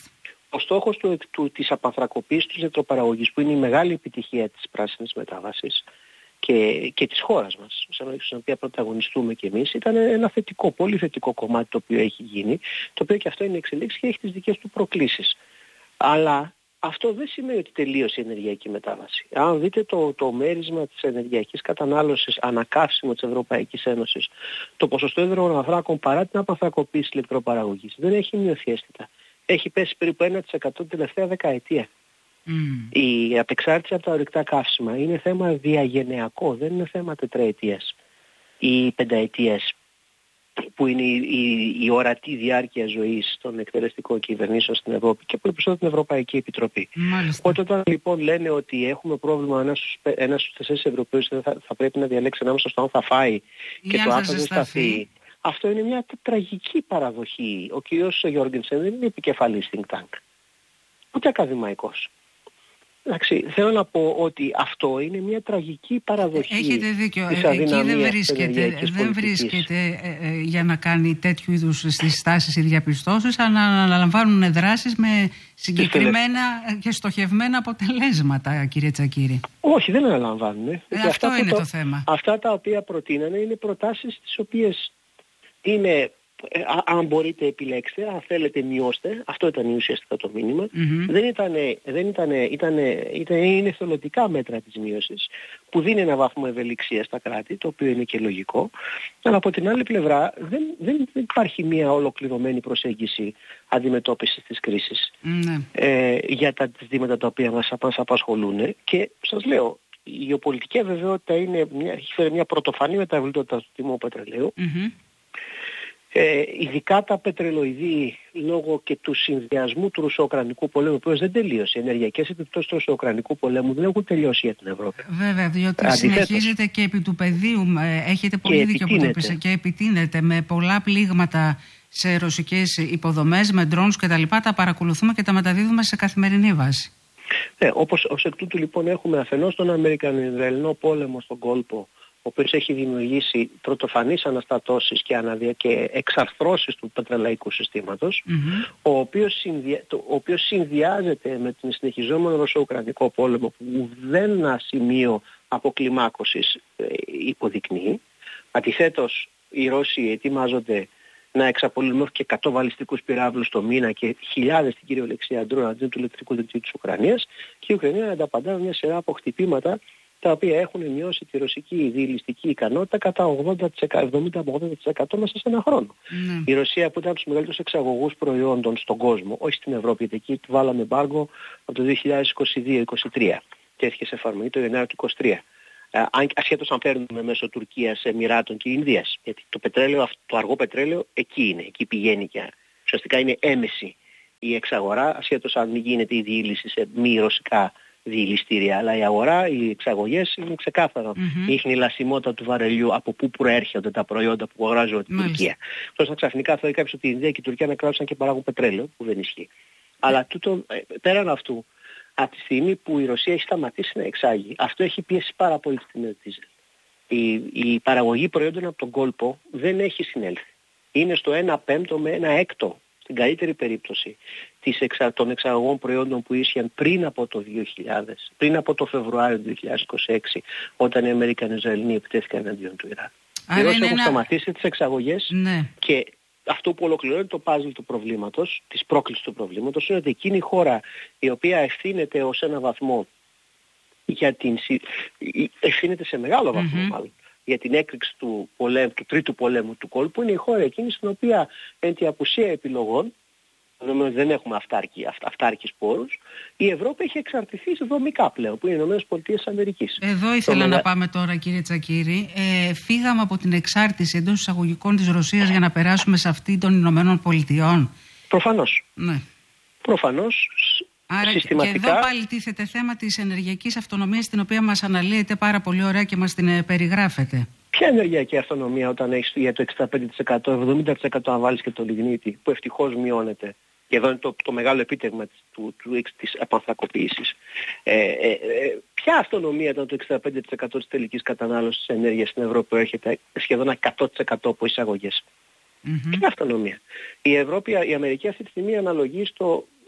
Ο στόχος του, του, της απανθρακοποίησης της ηλεκτροπαραγωγής, που είναι η μεγάλη επιτυχία της πράσινης μετάβασης και, και της χώρας μας, στην οποία πρωταγωνιστούμε κι εμείς, ήταν ένα θετικό, πολύ θετικό κομμάτι το οποίο έχει γίνει, το οποίο και αυτό είναι εξελίξη και έχει τις δικές του προκλήσεις. Αλλά αυτό δεν σημαίνει ότι τελείωσε η ενεργειακή μετάβαση. Αν δείτε το, το μέρισμα της ενεργειακής κατανάλωσης ανακαύσιμο της Ευρωπαϊκής Ένωσης, το ποσοστό υδρογοναθράκων παρά την απανθρακοποίηση της ηλεκτροπαραγωγής δεν έχει μειωθεί αίσθητα. Έχει πέσει περίπου ένα τοις εκατό την τελευταία δεκαετία. Mm. Η απεξάρτηση από τα ορυκτά καύσιμα είναι θέμα διαγενειακό, δεν είναι θέμα τετραετίας ή πενταετίας, που είναι η, η, η ορατή διάρκεια ζωής των εκτελεστικών κυβερνήσεων στην Ευρώπη και πολύ περισσότερο την Ευρωπαϊκή Επιτροπή. Μάλιστα. Οπότε όταν λοιπόν λένε ότι έχουμε πρόβλημα ένας στους, ένας στους τέσσερις Ευρωπαίους θα, θα πρέπει να διαλέξει ανάμεσα στο αν θα φάει ή και το αν θα δεν σταθεί, αυτό είναι μια τραγική παραδοχή. Ο κ. Γιώργενσεν δεν είναι επικεφαλής think tank, ούτε ακαδημαϊκός. Εντάξει, θέλω να πω ότι αυτό είναι μια τραγική παραδοχή. Έχετε δίκιο. Εκεί δεν βρίσκεται, δεν βρίσκεται ε, ε, για να κάνει τέτοιου είδους συστάσεις ή διαπιστώσεις, αλλά να αναλαμβάνουν δράσεις με συγκεκριμένα και στοχευμένα αποτελέσματα, κύριε Τσακίρη. Όχι, δεν αναλαμβάνουν. Ε, αυτό αυτά είναι το, το θέμα. Αυτά τα οποία προτείνανε είναι προτάσεις τις οποίες είναι... Ε, αν μπορείτε επιλέξτε, αν θέλετε μειώστε, αυτό ήταν ουσιαστικά το μήνυμα. Mm-hmm. Δεν ήταν, δεν ήταν, ήταν, ήταν, είναι εθελοντικά μέτρα της μείωσης που δίνει ένα βαθμό ευελιξία στα κράτη, το οποίο είναι και λογικό, αλλά από την άλλη πλευρά δεν, δεν, δεν υπάρχει μια ολοκληρωμένη προσέγγιση αντιμετώπισης της κρίσης mm-hmm. ε, για τα ζητήματα τα οποία μας, μας απασχολούν και σας λέω, η γεωπολιτική αβεβαιότητα είναι μια, έχει φέρει μια πρωτοφανή μεταβλητότητα του τιμού πετρελαίου. Mm-hmm. Ε, ειδικά τα πετρελοειδή λόγω και του συνδυασμού του Ρουσο-Ουκρανικού πολέμου, ο οποίος δεν τελείωσε. Οι ενεργειακές επιπτώσεις του Ρουσο-Ουκρανικού πολέμου δεν έχουν τελειώσει για την Ευρώπη. Βέβαια, διότι αντιθέτως συνεχίζεται και επί του πεδίου, έχετε πολύ δίκιο που το πείτε, και επιτείνεται με πολλά πλήγματα σε ρωσικές υποδομές, με drones κτλ. Τα, τα παρακολουθούμε και τα μεταδίδουμε σε καθημερινή βάση. Ναι, όπως ως εκ τούτου λοιπόν έχουμε αφενός τον Αμερικανο-Ισραηλινό πόλεμο στον κόλπο, ο οποίος έχει δημιουργήσει πρωτοφανείς αναστατώσεις και, αναδια... και εξαρθρώσεις του πετρελαϊκού συστήματος, mm-hmm. ο, οποίος συνδυα... το... ο οποίος συνδυάζεται με την συνεχιζόμενο ρωσο-ουκρανικό πόλεμο που δεν ένα σημείο αποκλιμάκωσης ε, υποδεικνύει. Αντιθέτως, οι Ρώσοι ετοιμάζονται να εξαπολύουν μέχρι και εκατό βαλιστικούς πυράβλους το μήνα και χιλιάδες στην κυριολεξία ντρόουν αντί του ηλεκτρικού δικτύου της Ουκρανίας και η Ουκρανία να ανταπαντά με μια σειρά από χτυπήματα τα οποία έχουν μειώσει τη ρωσική διελιστική ικανότητα κατά εβδομήντα με ογδόντα τοις εκατό μέσα σε ένα χρόνο. Mm. Η Ρωσία που ήταν από τους μεγαλύτερους εξαγωγούς προϊόντων στον κόσμο, όχι στην Ευρώπη, γιατί εκεί του βάλαμε εμπάργκο από το δύο χιλιάδες είκοσι δύο είκοσι τρία και έρχεται σε εφαρμογή το Ιανουάριο του είκοσι τρία. Ε, ασχέτως αν φέρνουμε μέσω Τουρκίας, Εμιράτων και Ινδίας. Γιατί το πετρέλαιο, το αργό πετρέλαιο εκεί είναι, εκεί πηγαίνει και ουσιαστικά είναι έμεση η εξαγορά, ασχέτως αν γίνεται η διήλυση σε μη ρωσικά διηληστήρια, αλλά η αγορά, οι εξαγωγές είναι ξεκάθαρο. Mm-hmm. Η ιχνηλασιμότητα του βαρελιού, από πού προέρχονται τα προϊόντα που αγοράζει την mm-hmm. Τουρκία. Τόσο ξαφνικά θεωρεί κάποιος ότι η Ινδία και η Τουρκία να κράτησαν και παράγουν πετρέλαιο, που δεν ισχύει. Mm-hmm. Αλλά τούτο, πέραν αυτού, από τη στιγμή που η Ρωσία έχει σταματήσει να εξάγει, αυτό έχει πιέσει πάρα πολύ στην δίζελ. Η, η παραγωγή προϊόντων από τον κόλπο δεν έχει συνέλθει. Είναι στο ένα πέμπτο με ένα έκτο, στην καλύτερη περίπτωση, των εξαγωγών προϊόντων που ίσχυαν πριν από το δύο χιλιάδες, πριν από το Φεβρουάριο του δύο χιλιάδες είκοσι έξι, όταν οι Αμερικανοί Ισραηλοί επιτέθηκαν εναντίον του Ιράκ. Οι Ρώσοι έχουν ένα... σταματήσει τις εξαγωγές ναι. και αυτό που ολοκληρώνει το πάζλ του προβλήματος, της πρόκλησης του προβλήματος, είναι ότι εκείνη η χώρα η οποία ευθύνεται ως ένα βαθμό για την... ευθύνεται σε μεγάλο βαθμό mm-hmm. μάλλον, για την έκρηξη του, πολέμου, του τρίτου πολέμου του κόλπου, είναι η χώρα εκείνη στην οποία εν τη απουσία επιλογών, δεν έχουμε αυτάρκη, αυτάρκης πόρους, η Ευρώπη έχει εξαρτηθεί δομικά πλέον, που είναι οι Ηνωμένες Πολιτείες Αμερικής. Εδώ ήθελα το να μεγα... πάμε τώρα, κύριε Τσακίρη. Ε, φύγαμε από την εξάρτηση εντός εισαγωγικών της Ρωσίας για να περάσουμε σε αυτή των Ηνωμένων Πολιτειών. Προφανώς. Ναι. Προφανώς. Άρα συστηματικά... και εδώ πάλι τίθεται θέμα της ενεργειακής αυτονομίας, την οποία μας αναλύεται πάρα πολύ ωραία και μας την περιγράφεται. Ποια ενεργειακή αυτονομία όταν έχεις για το εξήντα πέντε τοις εκατό, εβδομήντα τοις εκατό αν βάλεις και το λιγνίτη, που ευτυχώς μειώνεται. Και εδώ είναι το, το μεγάλο επίτευγμα της, του, του, της απανθρακοποίησης. Ε, ε, ε, ποια αυτονομία ήταν το εξήντα πέντε τοις εκατό της τελικής κατανάλωσης της ενέργειας στην Ευρώπη που έρχεται σχεδόν εκατό τοις εκατό από εισαγωγές. Mm-hmm. Ποια αυτονομία. Η Ευρώπη, η Αμερική αυτή τη στιγμή αναλογεί στο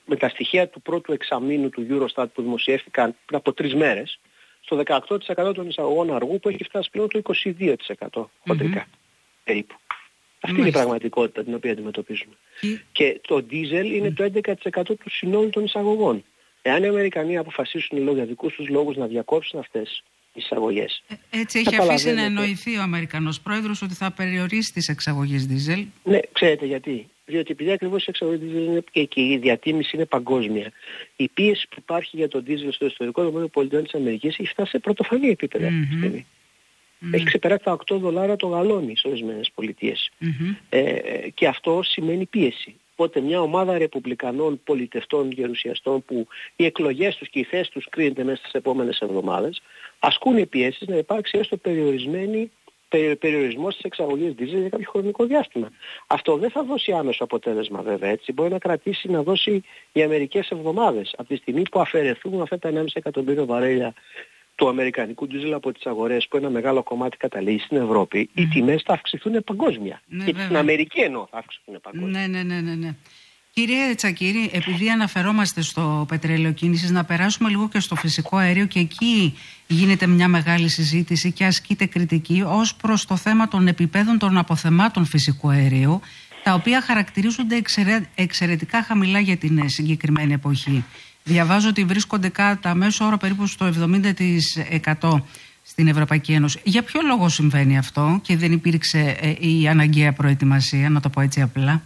με τα στοιχεία του πρώτου εξαμήνου του Eurostat που δημοσιεύτηκαν πριν από τρεις μέρες, στο δεκαοκτώ τοις εκατό των εισαγωγών αργού που έχει φτάσει πλέον το είκοσι δύο τοις εκατό χοντρικά mm-hmm. περίπου. Αυτή mm-hmm. είναι η πραγματικότητα την οποία αντιμετωπίζουμε. Mm-hmm. Και το ντίζελ είναι mm-hmm. το έντεκα τοις εκατό του συνόλου των εισαγωγών. Εάν οι Αμερικανοί αποφασίσουν λόγω για δικούς τους λόγους να διακόψουν αυτές τις εισαγωγές. Ε, έτσι έχει αφήσει να εννοηθεί ο Αμερικανός πρόεδρος ότι θα περιορίσει τις εξαγωγές ντίζελ. Ναι, ξέρετε γιατί. Διότι επειδή ακριβώς οι εξαγωγές ντίζελ είναι και, και η διατίμηση είναι παγκόσμια. Η πίεση που υπάρχει για τον ντίζελ στο ιστορικό δομήνιο πολιτών της Αμερικής έχει φτάσει σε πρωτοφανή επίπεδα. Mm-hmm. Mm-hmm. Έχει ξεπεράσει τα οκτώ δολάρια το γαλόνι στις ορισμένες πολιτείες. Mm-hmm. Ε, και αυτό σημαίνει πίεση. Οπότε μια ομάδα ρεπουμπλικανών πολιτευτών γερουσιαστών που οι εκλογές τους και οι θέσεις τους κρίνεται μέσα στις επόμενες εβδομάδες ασκούν πιέσεις να υπάρξει έστω περιορισμένη περιορισμός στις εξαγωγές δίζελ για κάποιο χρονικό διάστημα. Αυτό δεν θα δώσει άμεσο αποτέλεσμα βέβαια έτσι. Μπορεί να κρατήσει να δώσει για μερικές εβδομάδες από τη στιγμή που αφαιρεθούν αυτά τα ενάμιση εκατομμύριο βαρέλια του αμερικανικού ντίζελ από τις αγορές που ένα μεγάλο κομμάτι καταλήγει στην Ευρώπη, mm. οι τιμές θα αυξηθούν παγκόσμια. Ναι, και βέβαια. Στην Αμερική εννοώ θα αυξηθούν παγκόσμια. Ναι, ναι, ναι, ναι, ναι. Κύριε Τσακίρη, επειδή αναφερόμαστε στο πετρέλαιο κίνησης, να περάσουμε λίγο και στο φυσικό αέριο και εκεί γίνεται μια μεγάλη συζήτηση και ασκείται κριτική ως προς το θέμα των επιπέδων των αποθεμάτων φυσικού αερίου, τα οποία χαρακτηρίζονται εξαιρε... εξαιρετικά χαμηλά για την συγκεκριμένη εποχή. Διαβάζω ότι βρίσκονται κατά μέσο όρο περίπου στο εβδομήντα τοις εκατό στην Ευρωπαϊκή Ένωση. Για ποιο λόγο συμβαίνει αυτό και δεν υπήρξε ε, η αναγκαία προετοιμασία, να το πω έτσι απλά?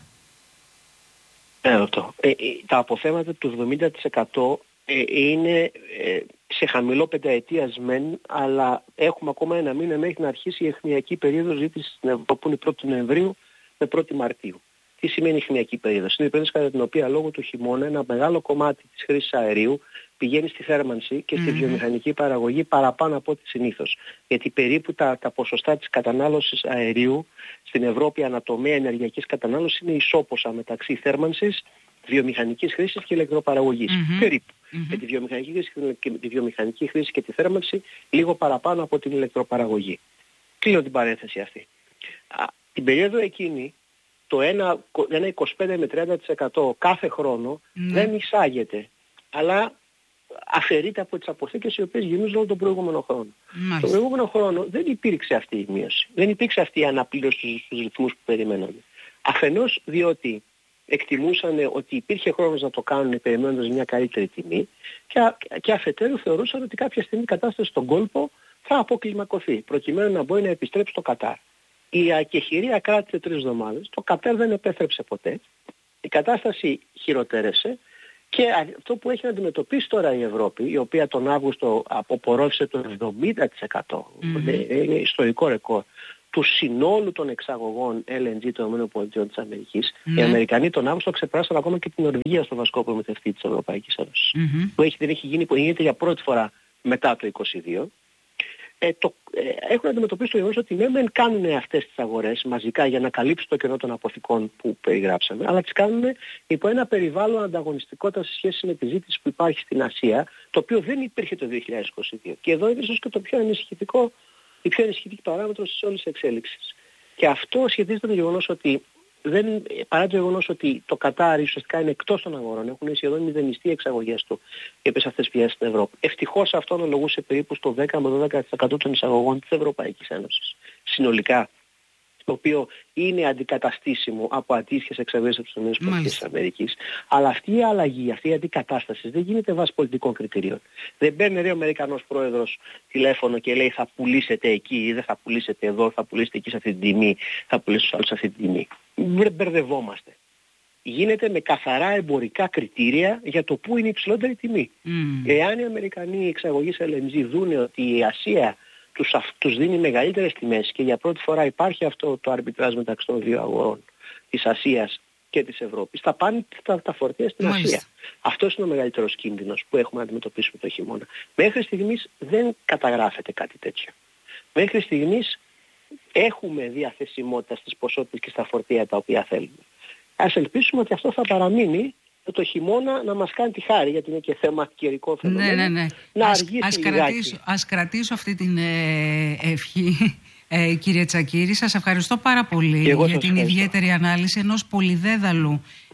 Ε, το. Ε, τα αποθέματα του εβδομήντα τοις εκατό ε, είναι ε, σε χαμηλό πενταετίας μεν, αλλά έχουμε ακόμα ένα μήνα μέχρι να αρχίσει η αιχμειακή περίοδος ζήτησης στην Ευρώπη, που είναι πρώτη Νοεμβρίου με πρώτη Μαρτίου. Τι σημαίνει η αιχμειακή περίοδος? Είναι η περίοδος κατά την οποία λόγω του χειμώνα ένα μεγάλο κομμάτι της χρήσης αερίου πηγαίνει στη θέρμανση και στη mm-hmm. βιομηχανική παραγωγή παραπάνω από ό,τι συνήθως. Γιατί περίπου τα, τα ποσοστά της κατανάλωσης αερίου στην Ευρώπη ανατομέα ενεργειακής κατανάλωσης είναι ισόποσα μεταξύ θέρμανσης, βιομηχανικής χρήσης και ηλεκτροπαραγωγής. Mm-hmm. Περίπου. Mm-hmm. Με τη βιομηχανική χρήση και τη βιομηχανική χρήση και τη θέρμανση λίγο παραπάνω από την ηλεκτροπαραγωγή. Κλείνω την παρένθεση αυτή. Α, την περίοδο εκείνη το ένα, ένα είκοσι πέντε με τριάντα τοις εκατό κάθε χρόνο mm. δεν εισάγεται, αλλά αφαιρείται από τις αποθήκες οι οποίες γινόταν τον προηγούμενο χρόνο. Mm. Τον προηγούμενο χρόνο δεν υπήρξε αυτή η μείωση, δεν υπήρξε αυτή η αναπλήρωση στους, στους ρυθμούς που περιμέναμε. Αφενός διότι εκτιμούσαν ότι υπήρχε χρόνος να το κάνουν περιμένοντας μια καλύτερη τιμή και, και αφετέρου θεωρούσαν ότι κάποια στιγμή η κατάσταση στον κόλπο θα αποκλιμακωθεί προκειμένου να μπορεί να επιστρέψει στο Κατάρ. Η ακεχηρία κράτησε τρεις εβδομάδες, το Κατάρ δεν επέστρεψε ποτέ, η κατάσταση χειροτέρεσε και αυτό που έχει να αντιμετωπίσει τώρα η Ευρώπη, η οποία τον Αύγουστο αποπορόφησε το εβδομήντα τοις εκατό, mm-hmm. είναι ιστορικό ρεκόρ, του συνόλου των εξαγωγών ελ εν τζι των ΗΠΑ της Αμερικής, mm-hmm. οι Αμερικανοί τον Αύγουστο ξεπεράσαν ακόμα και την Νορβηγία στο βασικό προμηθευτή της Ευρωπαϊκής Ένωσης, mm-hmm. που έχει, δεν έχει γίνει, που γίνεται για πρώτη φορά μετά το είκοσι δύο. Ε, το, ε, έχουν να αντιμετωπίσει το γεγονός ότι ναι, μεν κάνουν αυτές τις αγορές μαζικά για να καλύψουν το κενό των αποθηκών που περιγράψαμε, αλλά τις κάνουν υπό ένα περιβάλλον ανταγωνιστικότητα σε σχέση με τη ζήτηση που υπάρχει στην Ασία, το οποίο δεν υπήρχε το δύο χιλιάδες είκοσι δύο. Και εδώ είναι ίσως και το πιο ανησυχητικό, η πιο ανησυχητική παράμετρος της όλης εξέλιξης. Και αυτό σχετίζεται με το γεγονός ότι δεν, παρά το γεγονός ότι το Κατάρ ουσιαστικά είναι εκτός των αγορών, έχουν σχεδόν μηδενιστεί οι εξαγωγές του και σε αυτές τις πιέσεις στην Ευρώπη. Ευτυχώς αυτό αναλογούσε περίπου στο δέκα με δώδεκα τοις εκατό των εισαγωγών της Ευρωπαϊκής Ένωσης. Συνολικά, το οποίο είναι αντικαταστήσιμο από αντίστοιχες εξαγωγές από τις ΗΠΑ της Αμερικής. Αλλά αυτή η αλλαγή, αυτή η αντικατάσταση δεν γίνεται βάσει πολιτικών κριτηρίων. Δεν παίρνει ρε ο Αμερικανός πρόεδρος τηλέφωνο και λέει θα πουλήσετε εκεί ή δεν θα πουλήσετε εδώ, θα πουλήσετε εκεί σε αυτή την τιμή, θα πουλήσετε στους άλλους σε αυτή την τιμή. Δεν μπερδευόμαστε. Γίνεται με καθαρά εμπορικά κριτήρια για το πού είναι η υψηλότερη τιμή. Mm. Εάν οι Αμερικανοί εξαγωγείς ελ εν τζι δούνε ότι η Ασία τους, τους δίνει μεγαλύτερες τιμές και για πρώτη φορά υπάρχει αυτό το αρμπιτράζ μεταξύ των δύο αγορών της Ασίας και της Ευρώπης, θα πάνε τα, τα φορτία στην Μάλιστα. Ασία. Αυτός είναι ο μεγαλύτερος κίνδυνος που έχουμε να αντιμετωπίσουμε το χειμώνα. Μέχρι στιγμής δεν καταγράφεται κάτι τέτοιο. Μέχρι στιγμής έχουμε διαθεσιμότητα στις ποσότητες και στα φορτία τα οποία θέλουμε. Ας ελπίσουμε ότι αυτό θα παραμείνει το χειμώνα να μας κάνει τη χάρη, γιατί είναι και θέμα καιρικό φαινόμενο. Ναι, ναι, ναι. Να ας, αργήσει ας, λιγάκι. κρατήσω, ας κρατήσω αυτή την ε, ευχή, ε, κύριε Τσακίρη. Σας ευχαριστώ πάρα πολύ για την ευχαριστώ. ιδιαίτερη ανάλυση ενός πολυδέδαλου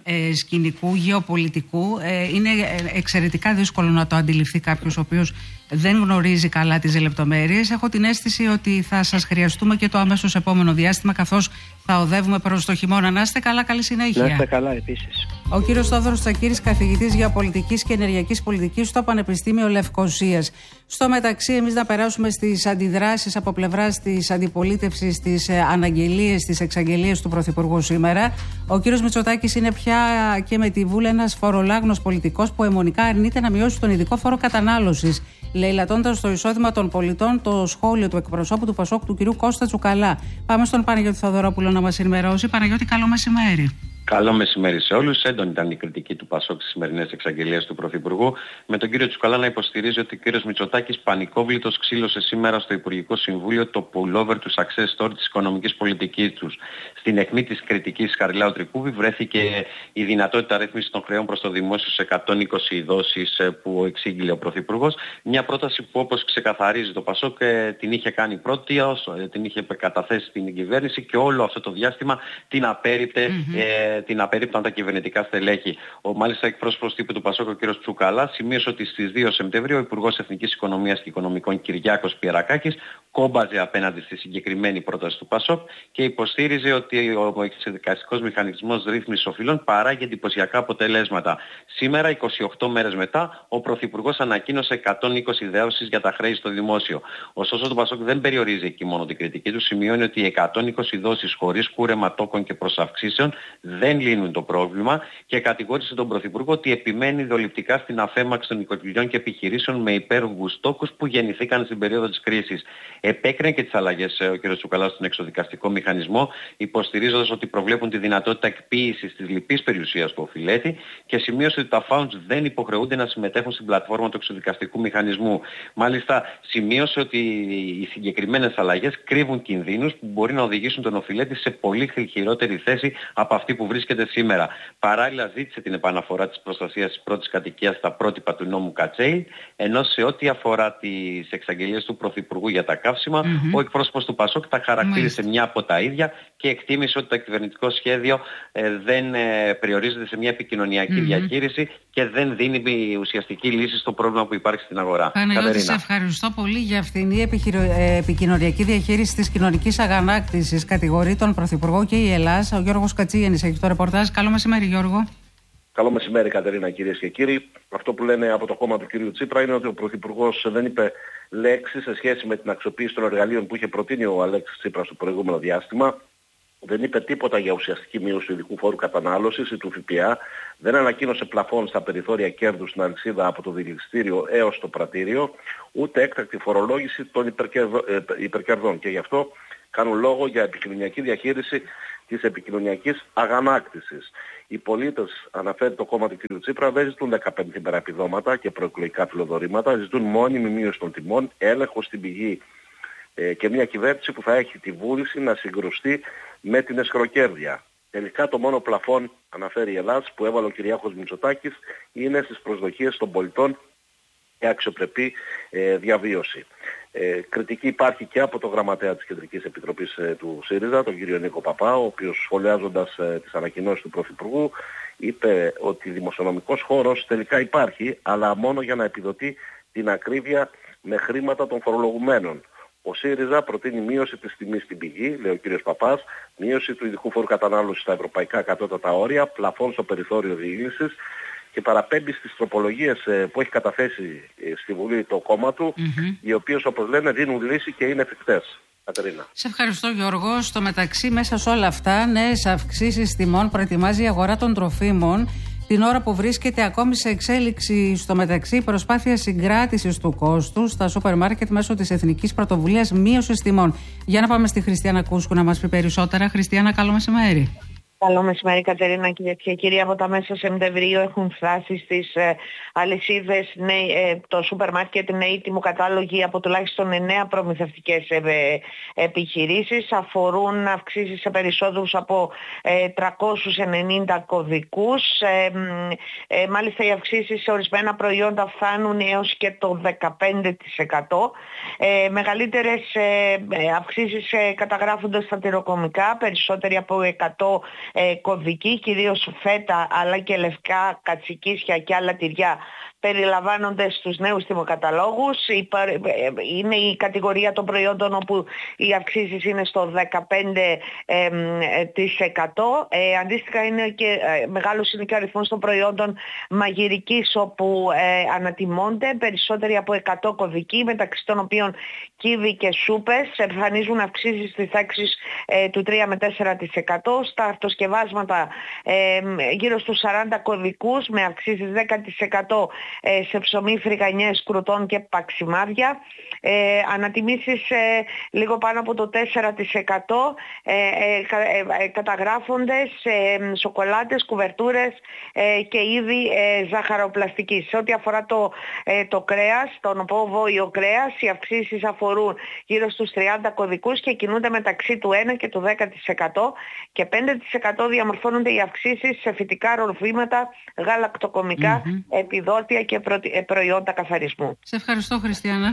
ε, σκηνικού, γεωπολιτικού. Ε, είναι εξαιρετικά δύσκολο να το αντιληφθεί κάποιος ο οποίος δεν γνωρίζει καλά τις λεπτομέρειες. Έχω την αίσθηση ότι θα σας χρειαστούμε και το αμέσως επόμενο διάστημα, καθώς θα οδεύουμε προς το χειμώνα. Να είστε καλά, καλή συνέχεια. Να είστε καλά επίσης. Ο κύριος Σταύρος Τσακίρης, καθηγητής γεωπολιτικής και ενεργειακής πολιτικής στο Πανεπιστήμιο Λευκωσίας. Στο μεταξύ, εμείς να περάσουμε στις αντιδράσεις από πλευράς της αντιπολίτευσης, στις αναγγελίες, στις εξαγγελίες του Πρωθυπουργού σήμερα. Ο κύριος Μητσοτάκης είναι πια και με τη Βούλη ένας φορολάγνος πολιτικός που αιμονικά αρνείται να μειώσει τον ειδικό φόρο κατανάλωσης, λαιλατώντας το εισόδημα των πολιτών, το σχόλιο του εκπροσώπου του Πασόκ, του κυρίου Κώστα Τσουκαλά. Πάμε στον Παναγιώτη Θοδωρόπουλο να μας ενημερώσει. Παναγιώτη, καλό μεσημέρι. Καλό μεσημέρι σε όλους. Έντονη ήταν η κριτική του Πασόκ στις σημερινές εξαγγελίες του Πρωθυπουργού, με τον κύριο Τσουκαλά να υποστηρίζει ότι ο κύριος Μητσοτάκης πανικόβλητος ξύλωσε σήμερα στο Υπουργικό Συμβούλιο το pullover του success story της οικονομικής πολιτικής τους. Στην αιχμή της κριτικής Χαριλάου Τρικούβη βρέθηκε η δυνατότητα ρύθμισης των χρεών προς το δημόσιο σε εκατόν είκοσι δόσεις που εξήγηλε ο Πρωθυπουργός. Μια πρόταση που, όπως ξεκαθαρίζει το Πασόκ, την είχε κάνει πρώτη, την είχε καταθέσει στην κυβέρνηση και όλο αυτό το διάστημα την απέρριπτε. Mm-hmm. Ε, την απερίπτωταν τα κυβερνητικά στελέχη. Ο μάλιστα εκπρόσωπος τύπου του Πασόκ, ο κ. Τσουκαλά, σημείωσε ότι στις δύο Σεπτεμβρίου ο Υπουργός Εθνικής Οικονομίας και Οικονομικών Κυριάκος Πιερακάκης κόμπαζε απέναντι στη συγκεκριμένη πρόταση του Πασόκ και υποστήριζε ότι ο εξεδικαστικός μηχανισμός ρύθμισης οφειλών παράγει εντυπωσιακά αποτελέσματα. Σήμερα, είκοσι οκτώ μέρες μετά, ο Πρωθυπουργός ανακοίνωσε εκατόν είκοσι δόσεις για τα χρέη στο δημόσιο. Ωστόσο, το Πασόκ δεν περιορίζει εκεί μόνο την κριτική του, σημειώνει ότι οι εκατόν είκοσι δόσεις χωρίς κούρεμα τόκων και προσαυξήσεων δεν λύνουν το πρόβλημα και κατηγόρησε τον Πρωθυπουργό ότι επιμένει δοληπτικά στην αφέμαξη των οικοκυριών και επιχειρήσεων με υπέρογκους τόκους που γεννηθήκαν στην περίοδο της κρίσης. Επέκρινε και τις αλλαγές ο κ. Τσουκαλάς στον εξοδικαστικό μηχανισμό, υποστηρίζοντας ότι προβλέπουν τη δυνατότητα εκποίησης της λυπής περιουσίας του οφειλέτη και σημείωσε ότι τα funds δεν υποχρεούνται να συμμετέχουν στην πλατφόρμα του εξοδικαστικού μηχανισμού. Μάλιστα, σημείωσε ότι οι συγκεκριμένες αλλαγές κρύβουν κινδύνους που μπορεί να οδηγήσουν τον οφειλέτη σε πολύ χειρότερη θέση από αυτή που βρίσκεται σήμερα. Παράλληλα, ζήτησε την επαναφορά της προστασίας της πρώτης κατοικίας στα πρότυπα του νόμου Κατσέη, ενώ σε ό,τι αφορά τις εξαγγελίες του Πρωθυπουργού για τα καύσιμα, mm-hmm. ο εκπρόσωπος του Πασόκ τα χαρακτήρισε mm-hmm. μια από τα ίδια και εκτίμησε ότι το κυβερνητικό σχέδιο ε, δεν ε, περιορίζεται σε μια επικοινωνιακή mm-hmm. διαχείριση και δεν δίνει ουσιαστική λύση στο πρόβλημα που υπάρχει στην αγορά. Παναγιώτη, σε ευχαριστώ πολύ για αυτήν η επιχειρο... ε, επικοινωνιακή διαχείριση της κοινωνικής αγανάκτησης. Κατηγορεί τον Πρωθυπουργό και η Ελλάδα. Ο Γιώργος Κατσίγενης έχει το ρεπορτάζ. Καλό μεσημέρι, Γιώργο. Καλό μεσημέρι, Κατερίνα, κυρίες και κύριοι. Αυτό που λένε από το κόμμα του κυρίου Τσίπρα είναι ότι ο Πρωθυπουργός δεν είπε λέξη σε σχέση με την αξιοποίηση των εργαλείων που είχε προτείνει ο Αλέξης Τσίπρας στο προηγούμενο διάστημα. Δεν είπε τίποτα για ουσιαστική μείωση του ειδικού φόρου κατανάλωσης ή του ΦΠΑ. Δεν ανακοίνωσε πλαφόν στα περιθώρια κέρδου στην αλυσίδα από το δηληστήριο έως το πρατήριο, ούτε έκτακτη φορολόγηση των υπερκερδο, ε, υπερκερδών. Και γι' αυτό κάνουν λόγο για επικοινωνιακή διαχείριση της επικοινωνιακής αγανάκτησης. Οι πολίτες, αναφέρει το κόμμα του κ. Τσίπρα, δεν ζητούν δεκαπέντε υπεραπηδώματα και προεκλογικά φιλοδορήματα, ζητούν μόνιμη μείωση των τιμών, έλεγχο στην πηγή ε, και μια κυβέρνηση που θα έχει τη βούληση να συγκρουστεί με την εσχροκέρδεια. Τελικά το μόνο πλαφόν, αναφέρει η Ελλάδα, που έβαλε ο Κυριάκος Μητσοτάκης είναι στις προσδοκίες των πολιτών και αξιοπρεπή ε, διαβίωση. Ε, κριτική υπάρχει και από το γραμματέα της Κεντρικής Επιτροπής ε, του ΣΥΡΙΖΑ, τον κύριο Νίκο Παπά, ο οποίος σχολιάζοντας ε, τις ανακοινώσεις του Πρωθυπουργού είπε ότι δημοσιονομικός χώρος τελικά υπάρχει, αλλά μόνο για να επιδοτεί την ακρίβεια με χρήματα των φορολογουμένων. Ο ΣΥΡΙΖΑ προτείνει μείωση της τιμής στην πηγή, λέει ο κύριος Παπάς, μείωση του ειδικού φόρου κατανάλωσης στα ευρωπαϊκά κατώτατα όρια, πλαφών στο περιθώριο διήγησης και παραπέμπει στις τροπολογίες που έχει καταθέσει στη Βουλή το κόμμα του, mm-hmm. οι οποίες, όπως λένε, δίνουν λύση και είναι εφικτές. Κατερίνα. Σε ευχαριστώ, Γιώργο. Στο μεταξύ, μέσα σε όλα αυτά, νέες αυξήσεις τιμών προετοιμάζει η αγορά των τροφίμων, την ώρα που βρίσκεται ακόμη σε εξέλιξη στο μεταξύ η προσπάθεια συγκράτησης του κόστους στα σούπερ μάρκετ μέσω της Εθνικής Πρωτοβουλίας Μείωσης Τιμών. Για να πάμε στη Χριστιανά Κούσκου να μας πει περισσότερα. Χριστιανά, καλό μεσημέρι. Καλό μεσημέρι, Κατερίνα, κυρίες και κύριοι. Από τα μέσα Σεπτεμβρίου έχουν φτάσει στις ε, αλυσίδες ε, το σούπερ μάρκετ νέοι τιμοκατάλογοι από τουλάχιστον εννέα προμηθευτικές ε, ε, επιχειρήσεις. Αφορούν αυξήσεις σε περισσότερους από ε, τριακόσιους ενενήντα κωδικούς. Ε, ε, μάλιστα οι αυξήσεις σε ορισμένα προϊόντα φτάνουν έως και το δεκαπέντε τοις εκατό. Ε, μεγαλύτερες ε, αυξήσεις ε, καταγράφονται στα τυροκομικά, περισσότεροι από εκατό ε, κωδικοί, κυρίως φέτα αλλά και λευκά κατσικίσια και άλλα τυριά περιλαμβάνονται στους νέους τιμοκαταλόγους. Είναι η κατηγορία των προϊόντων όπου οι αυξήσεις είναι στο δεκαπέντε τοις εκατό. Ε, αντίστοιχα είναι και ε, μεγάλος είναι και ο αριθμός των προϊόντων μαγειρικής όπου ε, ανατιμώνται περισσότεροι από εκατό κωδικοί, μεταξύ των οποίων κύβι και σούπες εμφανίζουν αυξήσεις στις τάξεις ε, του τρία με τέσσερα τοις εκατό. Στα αυτοσκευάσματα ε, γύρω στους σαράντα κωδικούς με αυξήσεις δέκα τοις εκατό σε ψωμί, φρυγανιές, κρουτών και παξιμάδια. Ε, ανατιμήσεις ε, λίγο πάνω από το τέσσερα τοις εκατό ε, ε, ε, καταγράφονται σε ε, σοκολάτες, κουβερτούρες ε, και είδη ε, ζαχαροπλαστικής. Σε ό,τι αφορά το, ε, το κρέας, τον βόηο κρέας, οι αυξήσεις αφορούν γύρω στους τριάντα κωδικούς και κινούνται μεταξύ του ένα και του δέκα τοις εκατό και πέντε τοις εκατό διαμορφώνονται οι αυξήσεις σε φυτικά ροφήματα, γαλακτοκομικά, mm-hmm. επιδότια και προϊόντα καθαρισμού. Σε ευχαριστώ, Χριστιανά.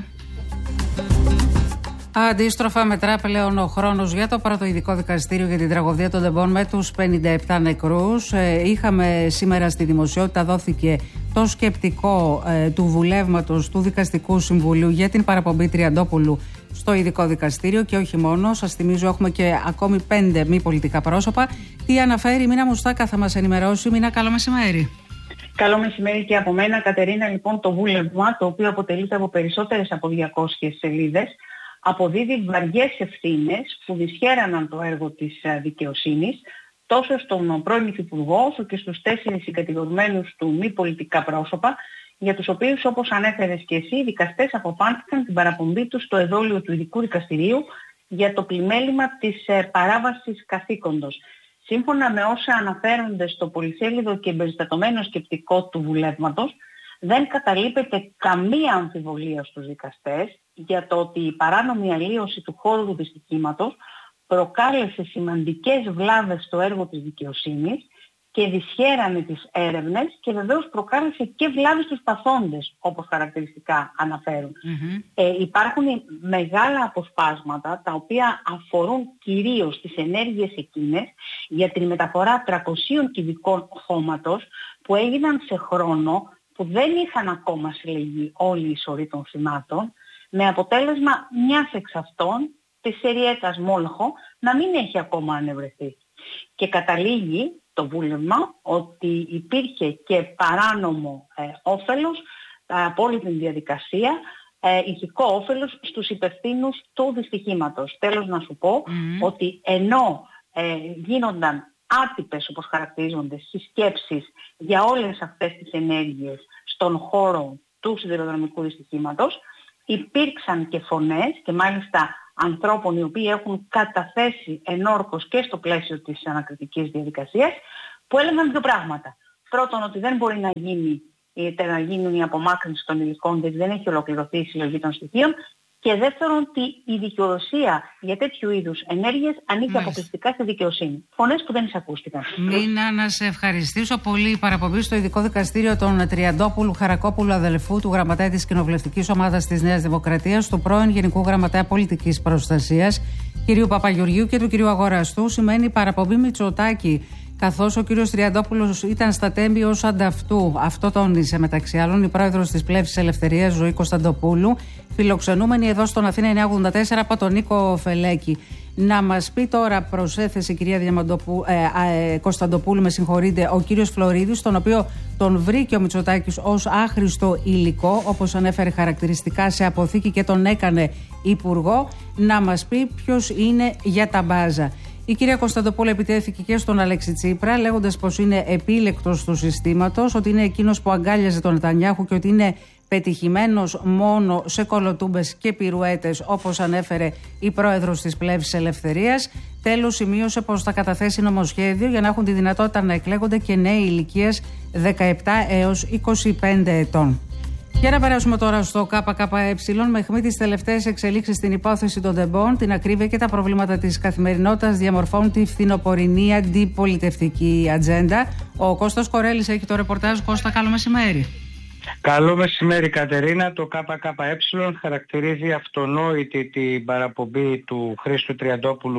Αντίστροφα μετρά πλέον ο χρόνος για το πρώτο ειδικό δικαστήριο για την τραγωδία των Ντεμπών με τους πενήντα επτά νεκρούς. Ε, είχαμε σήμερα στη δημοσιότητα, δόθηκε το σκεπτικό ε, του βουλεύματος του Δικαστικού Συμβουλίου για την παραπομπή Τριαντόπουλου στο ειδικό δικαστήριο και όχι μόνο. Σας θυμίζω έχουμε και ακόμη πέντε μη πολιτικά πρόσωπα. Τι αναφέρει η Μίνα Μουστάκα, θα μας ενημερώσει. Μίνα, καλό μεσημέρι. Καλό μεσημέρι και από μένα, Κατερίνα. Λοιπόν, το βούλευμα, το οποίο αποτελείται από περισσότερες από διακόσιες σελίδες, αποδίδει βαριές ευθύνες που δυσχέραναν το έργο της δικαιοσύνης τόσο στον πρώην Υφυπουργό όσο και στους τέσσερις συγκατηγορουμένους του μη πολιτικά πρόσωπα, για τους οποίους, όπως ανέφερες και εσύ, οι δικαστές αποφάνθηκαν την παραπομπή τους στο εδόλιο του ειδικού δικαστηρίου για το πλημέλημα της παράβασης καθήκοντος. Σύμφωνα με όσα αναφέρονται στο πολυσέλιδο και εμπεριστατωμένο σκεπτικό του βουλεύματος, δεν καταλείπεται καμία αμφιβολία στους δικαστές για το ότι η παράνομη αλλίωση του χώρου του δυστυχήματος προκάλεσε σημαντικές βλάβες στο έργο της δικαιοσύνης και δυσχέρανε τις έρευνες και βεβαίως προκάλεσε και βλάβες στους παθόντες, όπως χαρακτηριστικά αναφέρουν. Mm-hmm. Ε, υπάρχουν μεγάλα αποσπάσματα τα οποία αφορούν κυρίως τις ενέργειες εκείνες για την μεταφορά τριακοσίων κυβικών χώματος που έγιναν σε χρόνο που δεν είχαν ακόμα συλλεγεί όλοι οι σωροί των θυμάτων, με αποτέλεσμα μιας εξ αυτών, της Σεριέτας Μόλχο, να μην έχει ακόμα ανεβρεθεί. Και καταλήγει το βούλευμα ότι υπήρχε και παράνομο ε, όφελος ε, από όλη την διαδικασία, ε, ηθικό όφελος στους υπευθύνους του δυστυχήματος. Τέλος να σου πω mm-hmm. ότι ενώ ε, γίνονταν άτυπες, όπως χαρακτηρίζονται, συσκέψεις για όλες αυτές τις ενέργειες στον χώρο του σιδηροδρομικού δυστυχήματος, υπήρξαν και φωνές και μάλιστα ανθρώπων οι οποίοι έχουν καταθέσει ενόρκως και στο πλαίσιο της ανακριτικής διαδικασίας, που έλεγαν δύο πράγματα. Πρώτον, ότι δεν μπορεί να γίνει, να γίνει η απομάκρυνση των υλικών, γιατί δεν έχει ολοκληρωθεί η συλλογή των στοιχείων. Και δεύτερον, ότι η δικαιοδοσία για τέτοιου είδους ενέργειες ανήκει αποκλειστικά στη δικαιοσύνη. Φωνές που δεν εισακούστηκαν. Μίνα, να σε ευχαριστήσω πολύ. Η παραπομπή στο ειδικό δικαστήριο των Τριαντόπουλου Χαρακόπουλου, αδελφού του γραμματέα της Κοινοβουλευτικής Ομάδας της Νέας Δημοκρατίας, του πρώην Γενικού Γραμματέα Πολιτικής Προστασίας, κ. Παπαγεωργίου, και του κ. Αγοραστού, σημαίνει παραπομπή Μητσοτάκη. Καθώς ο κύριος Τριαντόπουλος ήταν στα τέμπη ως ανταυτού. Αυτό τόνισε μεταξύ άλλων η πρόεδρος της Πλεύσης Ελευθερίας, Ζωή Κωνσταντοπούλου, φιλοξενούμενη εδώ στον Αθήνα εννιακόσια ογδόντα τέσσερα από τον Νίκο Φελέκη. Να μας πει τώρα, προσέθεσε η κυρία Διαμαντοπού, ε, ε, Κωνσταντοπούλου, με συγχωρείτε, ο κύριος Φλωρίδης, τον οποίο τον βρήκε ο Μητσοτάκης ως άχρηστο υλικό, όπως ανέφερε χαρακτηριστικά σε αποθήκη και τον έκανε υπουργό, να μας πει ποιος είναι για τα μπάζα. Η κυρία Κωνσταντοπούλου επιτέθηκε και στον Αλέξη Τσίπρα, λέγοντας πως είναι επίλεκτος του συστήματος, ότι είναι εκείνος που αγκάλιαζε τον Νετανιάχου και ότι είναι πετυχημένος μόνο σε κολοτούμπες και πυρουέτες, όπως ανέφερε η πρόεδρος της Πλεύσης Ελευθερίας. Τέλος, σημείωσε πως θα καταθέσει νομοσχέδιο για να έχουν τη δυνατότητα να εκλέγονται και νέοι ηλικίας δεκαεπτά έως είκοσι πέντε ετών. Για να περάσουμε τώρα στο ΚΚΕ, με αιχμή τις τελευταίες εξελίξεις στην υπόθεση των Ντεμπών, την ακρίβεια και τα προβλήματα της καθημερινότητας διαμορφώνουν τη φθινοπορεινή αντιπολιτευτική ατζέντα. Ο Κώστας Κορέλης έχει το ρεπορτάζ. Κώστα, καλό μεσημέρι. Καλό μεσημέρι, Κατερίνα. Το ΚΚΕ χαρακτηρίζει αυτονόητη την παραπομπή του Χρήστου Τριαντόπουλου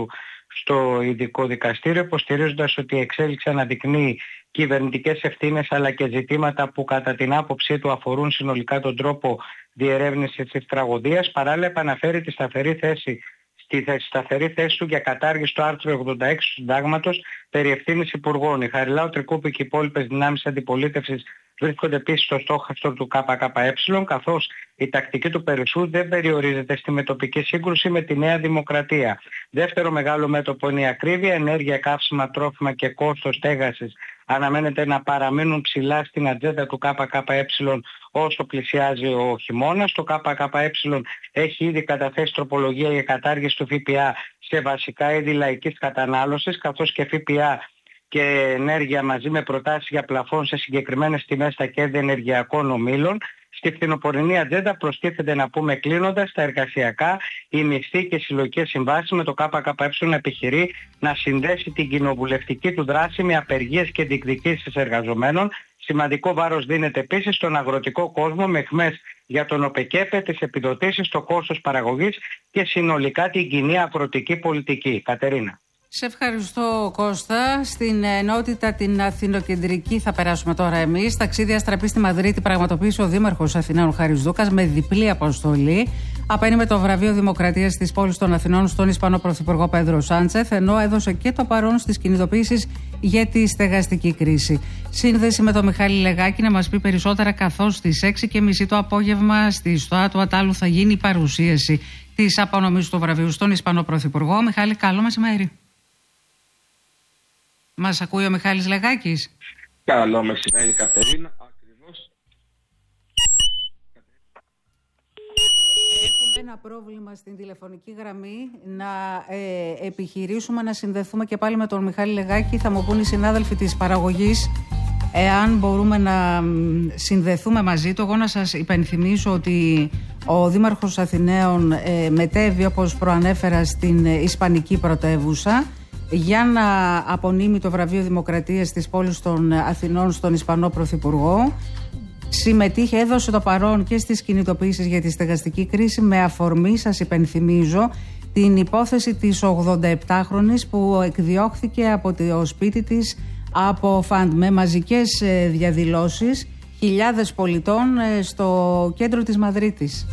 στο ειδικό δικαστήριο, υποστηρίζοντας ότι η εξέλιξη αναδεικνύει κυβερνητικές ευθύνες αλλά και ζητήματα που κατά την άποψή του αφορούν συνολικά τον τρόπο διερεύνησης της τραγωδίας. Παράλληλα επαναφέρει τη σταθερή θέση στη σταθερή θέση του για κατάργηση του άρθρου ογδόντα έξι του Συντάγματος περί ευθύνης υπουργών. Η Χαριλάου Τρικούπη και οι υπόλοιπες δυνάμεις αντιπολίτευσης βρίσκονται επίσης στο στόχαστρο του ΚΚΕ, καθώς η τακτική του Περισσού δεν περιορίζεται στη μετοπική σύγκρουση με τη Νέα Δημοκρατία. Δεύτερο μεγάλο μέτωπο είναι η ακρίβεια, ενέργεια, καύσιμα, τρόφιμα και κόστος στέγασης αναμένεται να παραμείνουν ψηλά στην ατζέντα του ΚΚΕ όσο πλησιάζει ο χειμώνας. Το ΚΚΕ έχει ήδη καταθέσει τροπολογία για κατάργηση του ΦΠΑ σε βασικά είδη λαϊκής κατανάλωσης, καθώς και ΦΠΑ και ενέργεια μαζί με προτάσεις για πλαφόν σε συγκεκριμένες τιμές στα κέντρα ενεργειακών ομίλων. Στη φθινοπορεινή ατζέντα προστίθεται, να πούμε κλείνοντας, τα εργασιακά, οι μισθοί και συλλογικές συμβάσεις, με το ΚΚΕ να επιχειρεί να συνδέσει την κοινοβουλευτική του δράση με απεργίες και διεκδικήσεις εργαζομένων. Σημαντικό βάρος δίνεται επίσης στον αγροτικό κόσμο με αιχμές για τον ΟΠΕΚΕΠΕ, τις επιδοτήσεις, το κόστος παραγωγής και συνολικά την κοινή αγροτική πολιτική. Κατερίνα. Σε ευχαριστώ, Κώστα. Στην ενότητα την αθηνοκεντρική θα περάσουμε τώρα εμείς. Ταξίδι αστραπή στη Μαδρίτη πραγματοποίησε ο Δήμαρχος Αθηναίων Χάρης Δούκας με διπλή αποστολή. Απένει με το βραβείο Δημοκρατίας της πόλης των Αθηνών στον Ισπανό Πρωθυπουργό Πέδρο Σάντσεθ, ενώ έδωσε και το παρόν στις κινητοποιήσεις για τη στεγαστική κρίση. Σύνδεση με τον Μιχάλη Λεγάκη να μας πει περισσότερα, καθώς στις έξι και μισή το απόγευμα στη ΣΤΟΑ του Ατάλου θα γίνει η παρουσίαση της απονομής του βραβείου στον Ισπανό Πρωθυπουργό. Μιχάλη, καλό μεσημέρι. Μας ακούει ο Μιχάλης Λεγάκης? Καλό μεσημέρι, Κατερίνα. Ακριβώς. Έχουμε ένα πρόβλημα στην τηλεφωνική γραμμή. Να ε, επιχειρήσουμε να συνδεθούμε και πάλι με τον Μιχάλη Λεγάκη. Θα μου πούν οι συνάδελφοι της παραγωγής εάν μπορούμε να συνδεθούμε μαζί του. Εγώ να σας υπενθυμίσω ότι ο Δήμαρχος Αθηναίων ε, μετέβη, όπως προανέφερα, στην Ισπανική πρωτεύουσα για να απονείμει το βραβείο Δημοκρατίας της πόλης των Αθηνών στον Ισπανό Πρωθυπουργό. Συμμετείχε, έδωσε το παρόν και στις κινητοποιήσεις για τη στεγαστική κρίση, με αφορμή, σας υπενθυμίζω, την υπόθεση της ογδονταεπτάχρονης που εκδιώχθηκε από το σπίτι της από φαντ, με μαζικές διαδηλώσεις χιλιάδες πολιτών στο κέντρο της Μαδρίτης.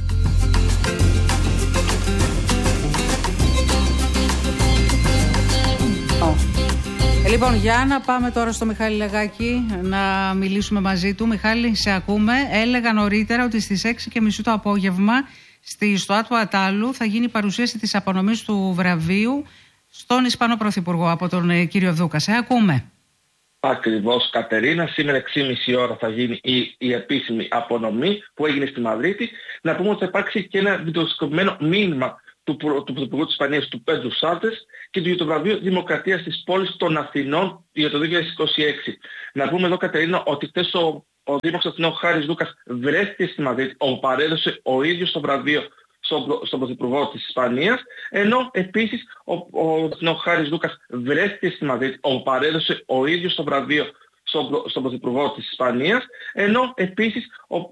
Λοιπόν, για να πάμε τώρα στο Μιχάλη Λεγάκη να μιλήσουμε μαζί του. Μιχάλη, σε ακούμε. Έλεγα νωρίτερα ότι στις έξι και μισή το απόγευμα στη ΣΤΟΑ του Ατάλου θα γίνει η παρουσίαση της απονομής του βραβείου στον Ισπανό Πρωθυπουργό από τον κύριο Δούκα. Σε ακούμε. Ακριβώς, Κατερίνα. Σήμερα έξι και μισή ώρα θα γίνει η, η επίσημη απονομή που έγινε στη Μαδρίτη. Να πούμε ότι θα υπάρξει και ένα βιντεοσκοπημένο μήνυμα του, του Πρωθυπουργού της Ισπανίας, του Πέδρου Σάντσεθ, και για το βραβείο Δημοκρατίας της πόλης των Αθηνών για το δύο χιλιάδες είκοσι έξι. Να πούμε εδώ, Κατερίνα, ότι χθες ο, ο Δήμαρχος Αθηνών Χάρης Δούκας βρέθηκε στη Μαδρίτη, όπου παρέδωσε ο ίδιος το βραβείο στον, στον Πρωθυπουργό της Ισπανίας, ενώ επίσης ο, ο Αθηνών Χάρης Δούκας βρέθηκε στη Μαδρίτη, όπου παρέδωσε ο ίδιος το βραβείο στον, στον Πρωθυπουργό της Ισπανίας, ενώ επίσης ο,